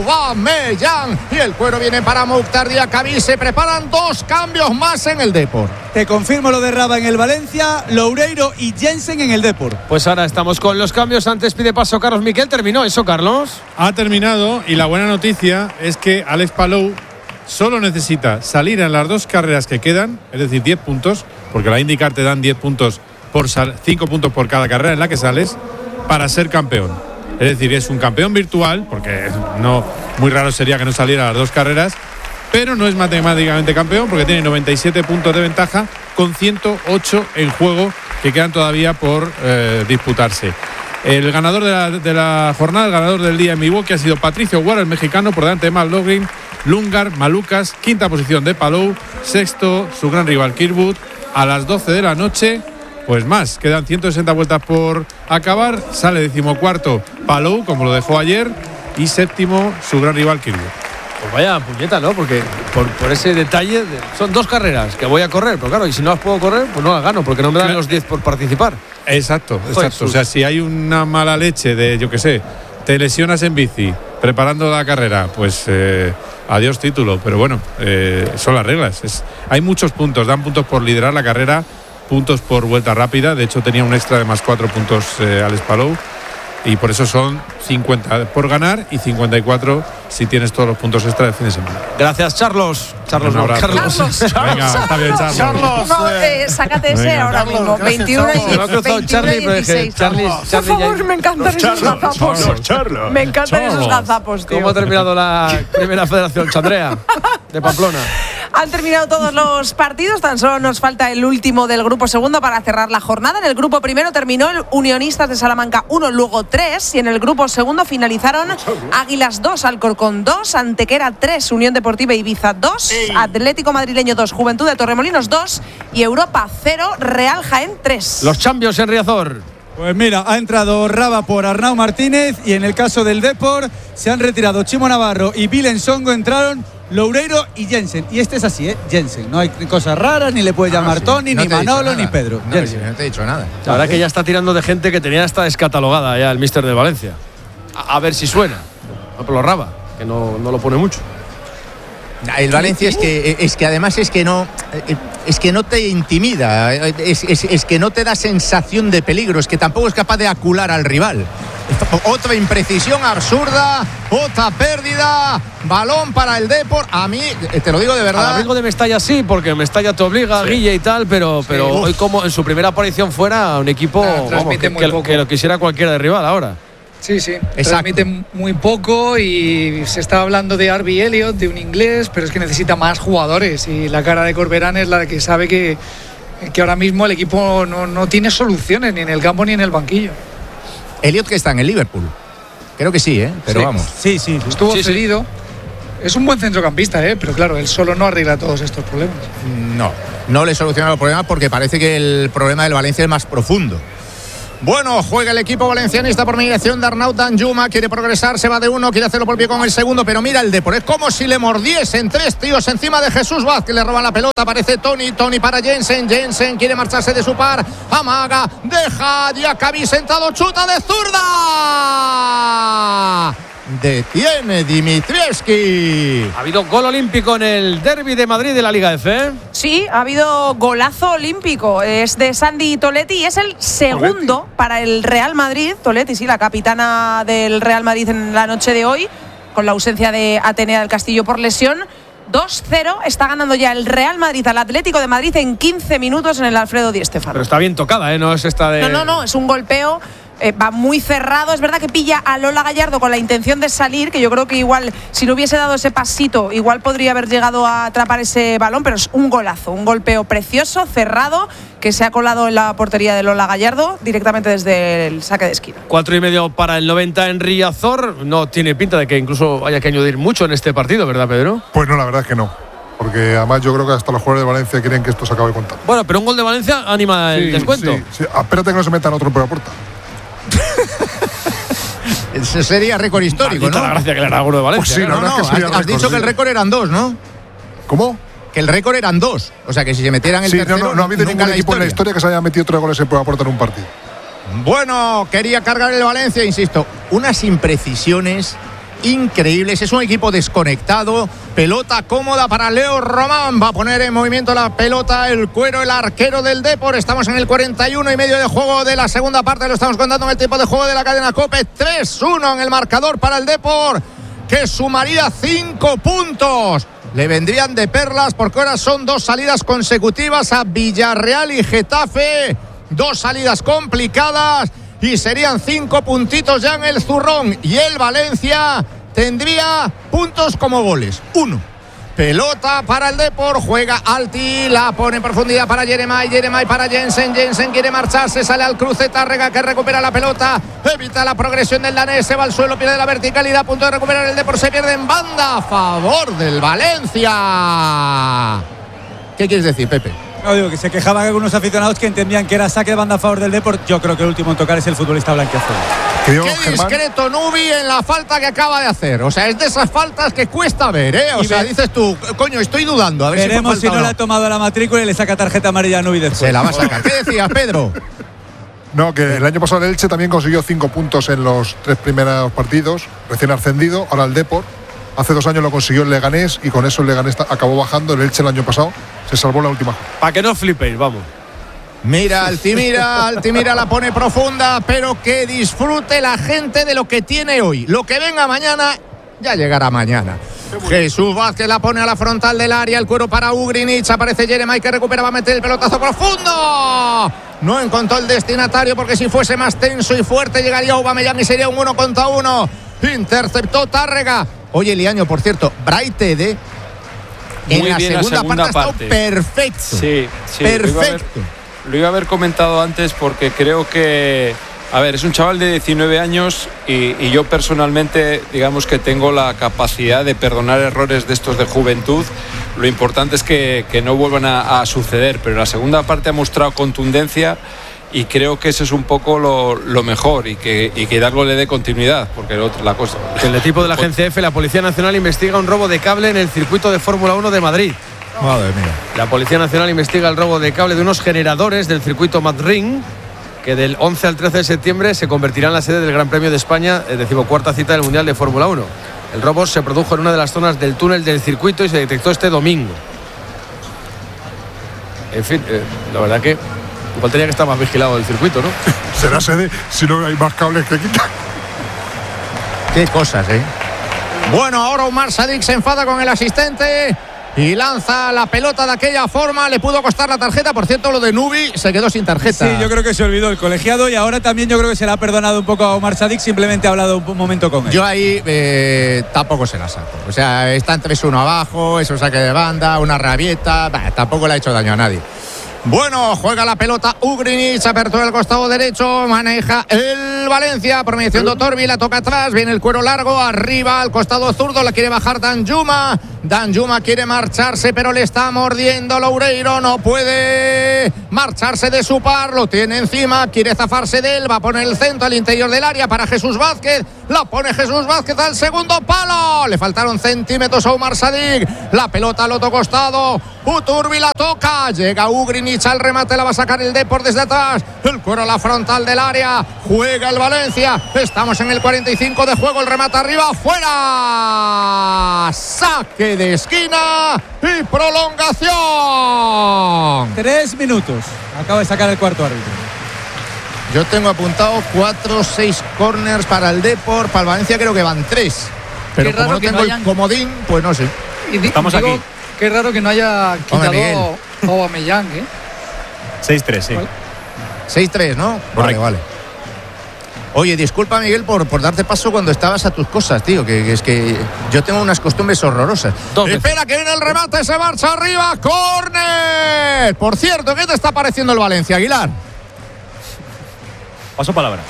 Aubameyang, y el cuero viene para Mukhtar Diacabí, se preparan dos cambios más en el Depor.
Te confirmo lo de Raba en el Valencia, Loureiro y Jensen en el Depor.
Pues ahora estamos con los cambios, antes pide paso Carlos Miquel, terminó eso, Carlos.
Ha terminado, y la buena noticia es que Alex Palou solo necesita salir en las dos carreras que quedan, es decir, diez puntos, porque la IndyCar te dan diez puntos por cinco puntos por cada carrera en la que sales, para ser campeón. Es decir, es un campeón virtual, porque no, muy raro sería que no saliera las dos carreras, pero no es matemáticamente campeón porque tiene noventa y siete puntos de ventaja con ciento ocho en juego que quedan todavía por eh, disputarse. El ganador de la, de la jornada, el ganador del día en Milwaukee ha sido Patricio Guara, el mexicano, por delante de Mal Logrin, Lungar, Malucas, quinta posición de Palou, sexto su gran rival Kirkwood. A las doce de la noche, pues más, quedan ciento sesenta vueltas por acabar, sale decimocuarto Palou, como lo dejó ayer, y séptimo su gran rival Kirkwood.
Pues vaya puñeta, ¿no? Porque por, por ese detalle, de, son dos carreras que voy a correr, pero claro, y si no las puedo correr, pues no las gano, porque no me dan los diez por participar.
Exacto, exacto. O sea, si hay una mala leche de, yo qué sé, te lesionas en bici, preparando la carrera, pues eh, adiós título. Pero bueno, eh, son las reglas. Es, hay muchos puntos, dan puntos por liderar la carrera, puntos por vuelta rápida. De hecho, tenía un extra de más cuatro puntos eh, Alex Palou. Y por eso son cincuenta por ganar y cincuenta y cuatro si tienes todos los puntos extra del fin de semana.
Gracias, Charlos. Charlos, no,
Carlos.
Carlos.
Venga, está bien, Charlos.
Charlos. No, eh, sácate ese
Venga,
ahora
Carlos,
mismo.
gracias,
veintiuno y
Charlie,
dieciséis.
Charlie,
Por favor, me encantan esos gazapos.
Charlos.
Me encantan esos gazapos, tío.
¿Cómo ha terminado la primera federación, Chandrea, de Pamplona?
Han terminado todos los partidos, tan solo nos falta el último del grupo segundo para cerrar la jornada. En el grupo primero terminó el Unionistas de Salamanca uno, luego tres, y en el grupo segundo finalizaron Águilas dos, Alcorcón dos, Antequera tres, Unión Deportiva Ibiza dos, Atlético Madrileño dos, Juventud de Torremolinos dos y Europa cero, Real Jaén tres.
Los Champions en Riazor.
Pues mira, ha entrado Raba por Arnau Martínez y en el caso del Depor se han retirado Chimo Navarro y Vilensongo, entraron Loureiro y Jensen. Y este es así, ¿eh? Jensen. No hay cosas raras, ni le puede llamar ah, sí. Tony, no ni Manolo, ni Pedro.
No, Jensen. No te he dicho nada.
La verdad que ya está tirando de gente que tenía hasta descatalogada ya el míster de Valencia. A, a ver si suena. No, pero Raba, que no, no lo pone mucho.
El Valencia es que es que además es que no es que no te intimida, es, es, es que no te da sensación de peligro, es que tampoco es capaz de acular al rival. Otra imprecisión absurda, otra pérdida, balón para el Depor. A mí, te lo digo de verdad.
Al amigo de Mestalla sí, porque Mestalla te obliga, sí. Guille y tal, pero, pero sí, hoy como en su primera aparición fuera un equipo vamos, que, que, que lo quisiera cualquiera de rival ahora.
Sí, sí, transmite muy poco y se está hablando de Harvey Elliott, de un inglés, pero es que necesita más jugadores y la cara de Corberán es la que sabe que, que ahora mismo el equipo no, no tiene soluciones ni en el campo ni en el banquillo.
Elliott que está en el Liverpool. Creo que sí, ¿eh? Pero
sí.
vamos.
Sí, sí. Estuvo sí, cedido. Sí. Es un buen centrocampista, ¿eh? Pero claro, él solo no arregla todos estos problemas.
No, no le soluciona los problemas porque parece que el problema del Valencia es más profundo. Bueno, juega el equipo valencianista por mediación de Arnaud Danjuma. Quiere progresar, se va de uno, quiere hacerlo por pie con el segundo, pero mira el Depor. Es como si le mordiesen tres tíos encima de Jesús Vázquez. Le roban la pelota, aparece Tony. Tony para Jensen. Jensen quiere marcharse de su par. Amaga, deja. Diacabí sentado, chuta de zurda. Detiene Dimitrievski.
Ha habido gol olímpico en el derbi de Madrid de la Liga F.
Sí, ha habido golazo olímpico. Es de Sandy Toletti y es el segundo Toletti. Para el Real Madrid. Toletti, sí, la capitana del Real Madrid en la noche de hoy, con la ausencia de Atenea del Castillo por lesión. dos cero está ganando ya el Real Madrid al Atlético de Madrid en quince minutos en el Alfredo Di Stéfano.
Pero está bien tocada, ¿eh? No es esta de.
No, no, no, es un golpeo. Eh, va muy cerrado, es verdad que pilla a Lola Gallardo con la intención de salir, que yo creo que igual si no hubiese dado ese pasito igual podría haber llegado a atrapar ese balón, pero es un golazo, un golpeo precioso, cerrado, que se ha colado en la portería de Lola Gallardo directamente desde el saque de esquina.
Cuatro y medio para el noventa en Riazor. No tiene pinta de que incluso haya que añadir mucho en este partido, ¿verdad, Pedro?
Pues no, la verdad es que no, porque además yo creo que hasta los jugadores de Valencia quieren que esto se acabe contando.
Bueno, pero un gol de Valencia anima el
sí,
descuento.
Sí, sí. Espérate que no se metan otro en la puerta.
Ese sería récord histórico,
Maldita
¿no?
la gracia que le hará uno de Valencia.
Pues sí, no, no, no, has, has dicho sí. que el récord eran dos, ¿no?
¿Cómo?
Que el récord eran dos. O sea, que si se metieran el
sí,
tercero,
no, no, no ha habido ningún equipo en la historia que se haya metido tres goles en prueba puerta en un partido.
Bueno, quería cargar el Valencia, insisto, unas imprecisiones increíbles. Es un equipo desconectado. Pelota cómoda para Leo Román. Va a poner en movimiento la pelota el Cuero, el arquero del Depor. Estamos en el cuarenta y uno y medio de juego de la segunda parte. Lo estamos contando en el tiempo de juego de la cadena COPE. tres uno en el marcador para el Depor, que sumaría cinco puntos. Le vendrían de perlas porque ahora son dos salidas consecutivas a Villarreal y Getafe. Dos salidas complicadas y serían cinco puntitos ya en el zurrón. Y el Valencia tendría puntos como goles. Uno. Pelota para el Depor, juega Alti, la pone en profundidad para Jeremai, Jeremai para Jensen, Jensen quiere marcharse, sale al cruce, Tárrega que recupera la pelota, evita la progresión del danés, se va al suelo, pierde la verticalidad, a punto de recuperar el Depor, se pierde en banda a favor del Valencia. ¿Qué quieres decir, Pepe?
No, digo que se quejaban algunos aficionados que entendían que era saque de banda a favor del Depor. Yo creo que el último en tocar es el futbolista blanquiazul.
Qué discreto Nubi en la falta que acaba de hacer. O sea, es de esas faltas que cuesta ver, ¿eh? O y sea, ve... dices tú, coño, estoy dudando. A ver
Veremos si,
si no,
no le ha tomado la matrícula y le saca tarjeta amarilla a Nubi después.
Se la va a sacar. ¿Qué decías, Pedro?
No, que el año pasado el Elche también consiguió cinco puntos en los tres primeros partidos, recién ascendido. Ahora el Depor. Hace dos años lo consiguió el Leganés y con eso el Leganés acabó bajando. El Elche el año pasado se salvó la última.
Para que no flipéis, vamos.
Mira, Altimira, Altimira la pone profunda, pero que disfrute la gente de lo que tiene hoy. Lo que venga mañana, ya llegará mañana. Jesús Vázquez la pone a la frontal del área, el Cuero para Ugrinic, aparece Jeremai que recupera, va a meter el pelotazo profundo. No encontró el destinatario porque si fuese más tenso y fuerte llegaría Aubameyang y sería un uno contra uno. Interceptó Tárrega. Oye, Liaño, por cierto, Braithwaite en la segunda,
la segunda
parte,
parte
ha estado perfecto.
Sí, sí.
Perfecto.
Lo iba, haber, lo iba a haber comentado antes porque creo que, a ver, es un chaval de diecinueve años y, y yo personalmente, digamos que tengo la capacidad de perdonar errores de estos de juventud. Lo importante es que, que no vuelvan a, a suceder, pero la segunda parte ha mostrado contundencia. Y creo que eso es un poco lo, lo mejor y que, y que Hidalgo le dé continuidad, porque el otro, la cosa.
El equipo de la Agencia F, la Policía Nacional investiga un robo de cable en el circuito de Fórmula uno de Madrid.
Madre mía.
La Policía Nacional investiga el robo de cable de unos generadores del circuito Madrid, que del once al trece de septiembre se convertirá en la sede del Gran Premio de España, decimocuarta cita del Mundial de Fórmula uno. El robo se produjo en una de las zonas del túnel del circuito y se detectó este domingo. En fin, eh, la verdad que igual tenía que estar más vigilado el circuito, ¿no?
Será sede si no hay más cables que quitar.
Qué cosas, ¿eh? Bueno, ahora Umar Sadik se enfada con el asistente y lanza la pelota de aquella forma. Le pudo costar la tarjeta. Por cierto, lo de Nubi se quedó sin tarjeta.
Sí, yo creo que se olvidó el colegiado y ahora también yo creo que se le ha perdonado un poco a Omar Sadik. Simplemente ha hablado un momento con él.
Yo ahí eh, tampoco se la saco. O sea, están tres uno abajo, eso saque de banda, una rabieta. Bah, tampoco le ha hecho daño a nadie. Bueno, juega la pelota Ugrinic, apertura el costado derecho, maneja el Valencia, por mediación de Torbi, la toca atrás, viene el cuero largo, arriba al costado zurdo, la quiere bajar Danjuma, Danjuma quiere marcharse, pero le está mordiendo Loureiro, no puede marcharse de su par, lo tiene encima, quiere zafarse de él, va a poner el centro al interior del área para Jesús Vázquez, la pone Jesús Vázquez al segundo palo, le faltaron centímetros a Umar Sadik, la pelota al otro costado, Uturbi la toca, llega Ugrinic al remate, la va a sacar el Depor desde atrás, el cuero a la frontal del área, juega el Valencia, estamos en el cuarenta y cinco de juego, el remate arriba, fuera, saque de esquina y prolongación.
Tres minutos, acaba de sacar el cuarto árbitro.
Yo tengo apuntado cuatro, seis corners para el Depor, para el Valencia creo que van tres, pero como no tengo no hayan... el comodín, pues no sé.
Y di-
estamos
digo,
aquí.
Qué raro que no haya quitado a Aubameyang, ¿eh?
seis tres, sí.
seis tres, ¿no? Vale, vale. Oye, disculpa, Miguel, por, por darte paso cuando estabas a tus cosas, tío, que, que es que yo tengo unas costumbres horrorosas. Espera, que viene el remate, se marcha arriba, ¡córner! Por cierto, ¿qué te está pareciendo el Valencia, Aguilar?
Paso palabra.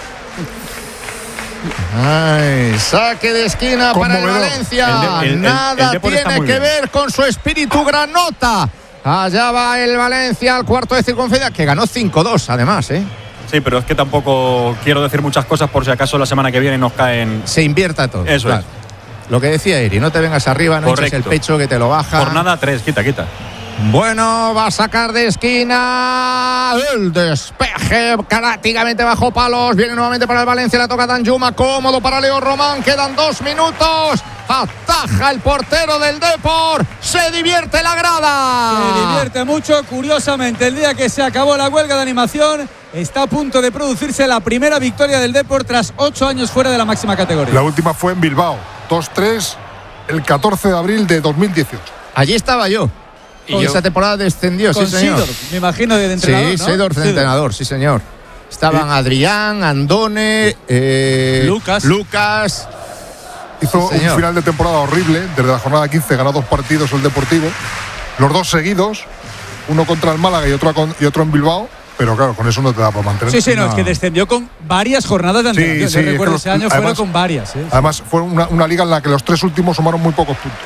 Ay, saque de esquina para el Valencia. El de, el, Nada el, el tiene que ver con su espíritu granota. Allá va el Valencia al cuarto de circunferencia, que ganó cinco dos además, ¿eh?
Sí, pero es que tampoco quiero decir muchas cosas por si acaso la semana que viene nos caen.
Se invierta todo.
Eso claro. Es.
Lo que decía Eri, no te vengas arriba, no eches el pecho que te lo baja.
Jornada tres, quita, quita.
Bueno, va a sacar de esquina el despeje prácticamente bajo palos, viene nuevamente para el Valencia, la toca Danjuma, cómodo para Leo Román, quedan dos minutos, ataja el portero del Depor, se divierte la grada.
Se divierte mucho, curiosamente el día que se acabó la huelga de animación está a punto de producirse la primera victoria del Depor tras ocho años fuera de la máxima categoría.
La última fue en Bilbao, dos tres, el catorce de abril de dos mil dieciocho.
Allí estaba yo. Y esa temporada descendió,
con
sí señor.
Sidor, me imagino de entrenador,
Sí,
¿no?
Sidor de entrenador, sí señor. Estaban sí. Adrián, Andone, eh,
Lucas.
Lucas. Hizo sí, un final de temporada horrible. Desde la jornada quince ganó dos partidos el Deportivo. Los dos seguidos. Uno contra el Málaga y otro, con, y otro en Bilbao. Pero claro, con eso no te da para mantener.
Sí, sí, no, no. Es que descendió con varias jornadas de antelación. Sí, sí, recuerdo es que ese año además, fueron con varias. ¿eh?
Además, fue una, una liga en la que los tres últimos sumaron muy pocos puntos.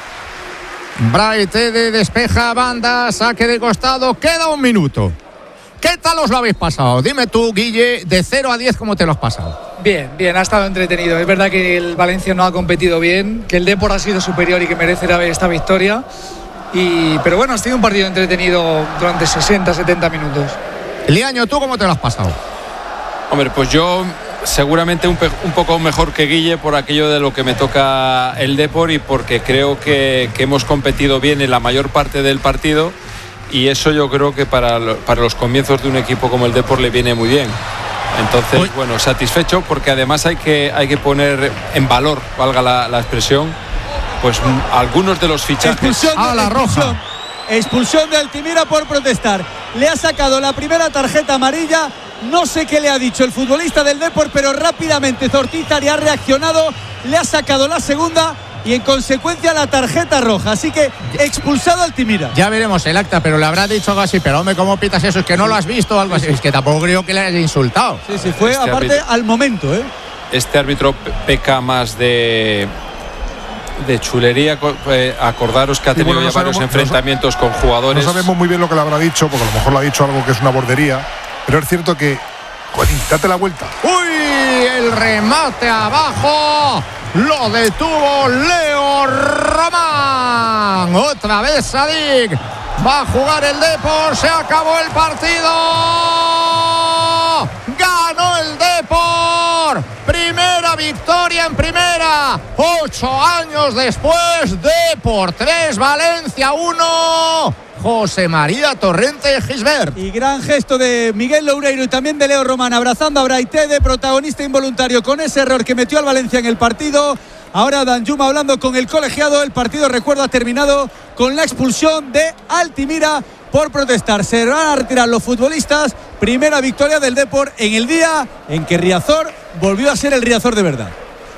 Braitede despeja banda, saque de costado, queda un minuto. ¿Qué tal os lo habéis pasado? Dime tú, Guille, de cero a diez, ¿cómo te lo has pasado?
Bien, bien, ha estado entretenido. Es verdad que el Valencia no ha competido bien, que el Depor ha sido superior y que merece esta victoria. Y, pero bueno, ha sido un partido entretenido durante sesenta, setenta minutos.
Liaño, ¿tú cómo te lo has pasado?
Hombre, pues yo seguramente un, pe- un poco mejor que Guille por aquello de lo que me toca el Depor y porque creo que, que hemos competido bien en la mayor parte del partido y eso yo creo que para, lo, para los comienzos de un equipo como el Depor le viene muy bien. Entonces, Uy. bueno, satisfecho porque además hay que, hay que poner en valor, valga la, la expresión, pues m- algunos de los fichajes.
Expulsión de,
a la
expulsión,
roja.
Expulsión de Altimira por protestar. Le ha sacado la primera tarjeta amarilla. No sé qué le ha dicho el futbolista del Depor, pero rápidamente Zortizar ha reaccionado, le ha sacado la segunda y en consecuencia la tarjeta roja. Así que expulsado Altimira.
Ya veremos el acta, pero le habrá dicho algo así. Pero hombre, ¿cómo pitas eso? Es que no lo has visto o algo así. Es que tampoco creo que le haya insultado.
Sí, sí, fue este aparte árbitro, al momento, ¿eh?
Este árbitro peca más de de chulería. Eh, acordaros que ha tenido sí, bueno, no ya sabemos, varios enfrentamientos no, con jugadores.
No sabemos muy bien lo que le habrá dicho, porque a lo mejor le ha dicho algo que es una bordería. Pero es cierto que, Juanín, date la vuelta.
¡Uy! El remate abajo. Lo detuvo Leo Román. Otra vez Sadik. Va a jugar el Depor. Se acabó el partido. Ganó el Depor. Depor. Primera victoria en primera. Ocho años después, Depor tres, Valencia uno. José María Torrente Gisbert.
Y gran gesto de Miguel Loureiro y también de Leo Román, abrazando a Braithede, protagonista involuntario con ese error que metió al Valencia en el partido. Ahora Danjuma hablando con el colegiado. El partido, recuerdo, ha terminado con la expulsión de Altimira por protestar. Se van a retirar los futbolistas. Primera victoria del Depor en el día en que Riazor volvió a ser el Riazor de verdad.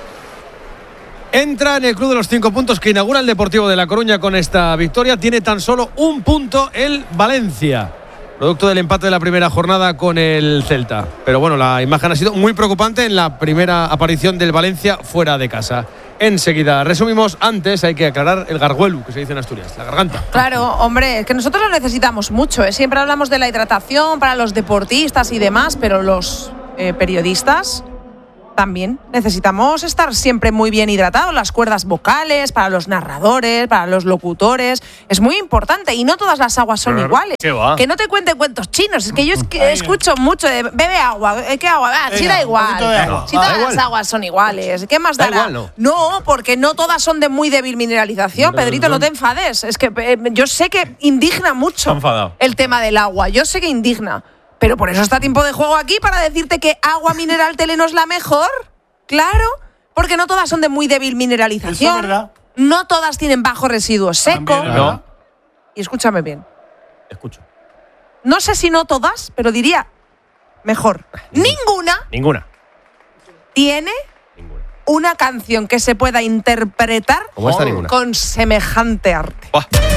Entra en el Club de los Cinco Puntos que inaugura el Deportivo de La Coruña con esta victoria. Tiene tan solo un punto el Valencia, producto del empate de la primera jornada con el Celta. Pero bueno, la imagen ha sido muy preocupante en la primera aparición del Valencia fuera de casa. Enseguida resumimos. Antes hay que aclarar el garguelu, que se dice en Asturias, la garganta.
Claro, hombre, es que nosotros lo necesitamos mucho, ¿eh? Siempre hablamos de la hidratación para los deportistas y demás, pero los eh, periodistas también necesitamos estar siempre muy bien hidratados. Las cuerdas vocales, para los narradores, para los locutores, es muy importante. Y no todas las aguas son
Claro.
iguales.
¿Qué va?
Que no te cuenten cuentos chinos. Es que yo es que escucho mucho de bebe agua. ¿Qué agua? Ah, sí,
Venga,
da
un
igual.
poquito de agua.
Si
Ah,
todas
da
las
igual.
aguas son iguales. ¿Qué más
Da
dará?
igual, ¿no?
No, porque no todas son de muy débil mineralización.
Hombre,
Pedrito, no te enfades. Es que eh, yo sé que indigna mucho
Está enfadado.
el tema del agua. Yo sé que indigna. Pero por eso está Tiempo de Juego aquí, para decirte que agua mineral Teleno es la mejor. Claro, porque no todas son de muy débil mineralización.
Eso es verdad.
No todas tienen bajo residuo seco.
También es verdad.
Y escúchame bien.
Escucho.
No sé si no todas, pero diría mejor. Ninguna
Ninguna.
tiene una canción que se pueda interpretar
Como esta, ninguna.
con semejante arte.
Buah.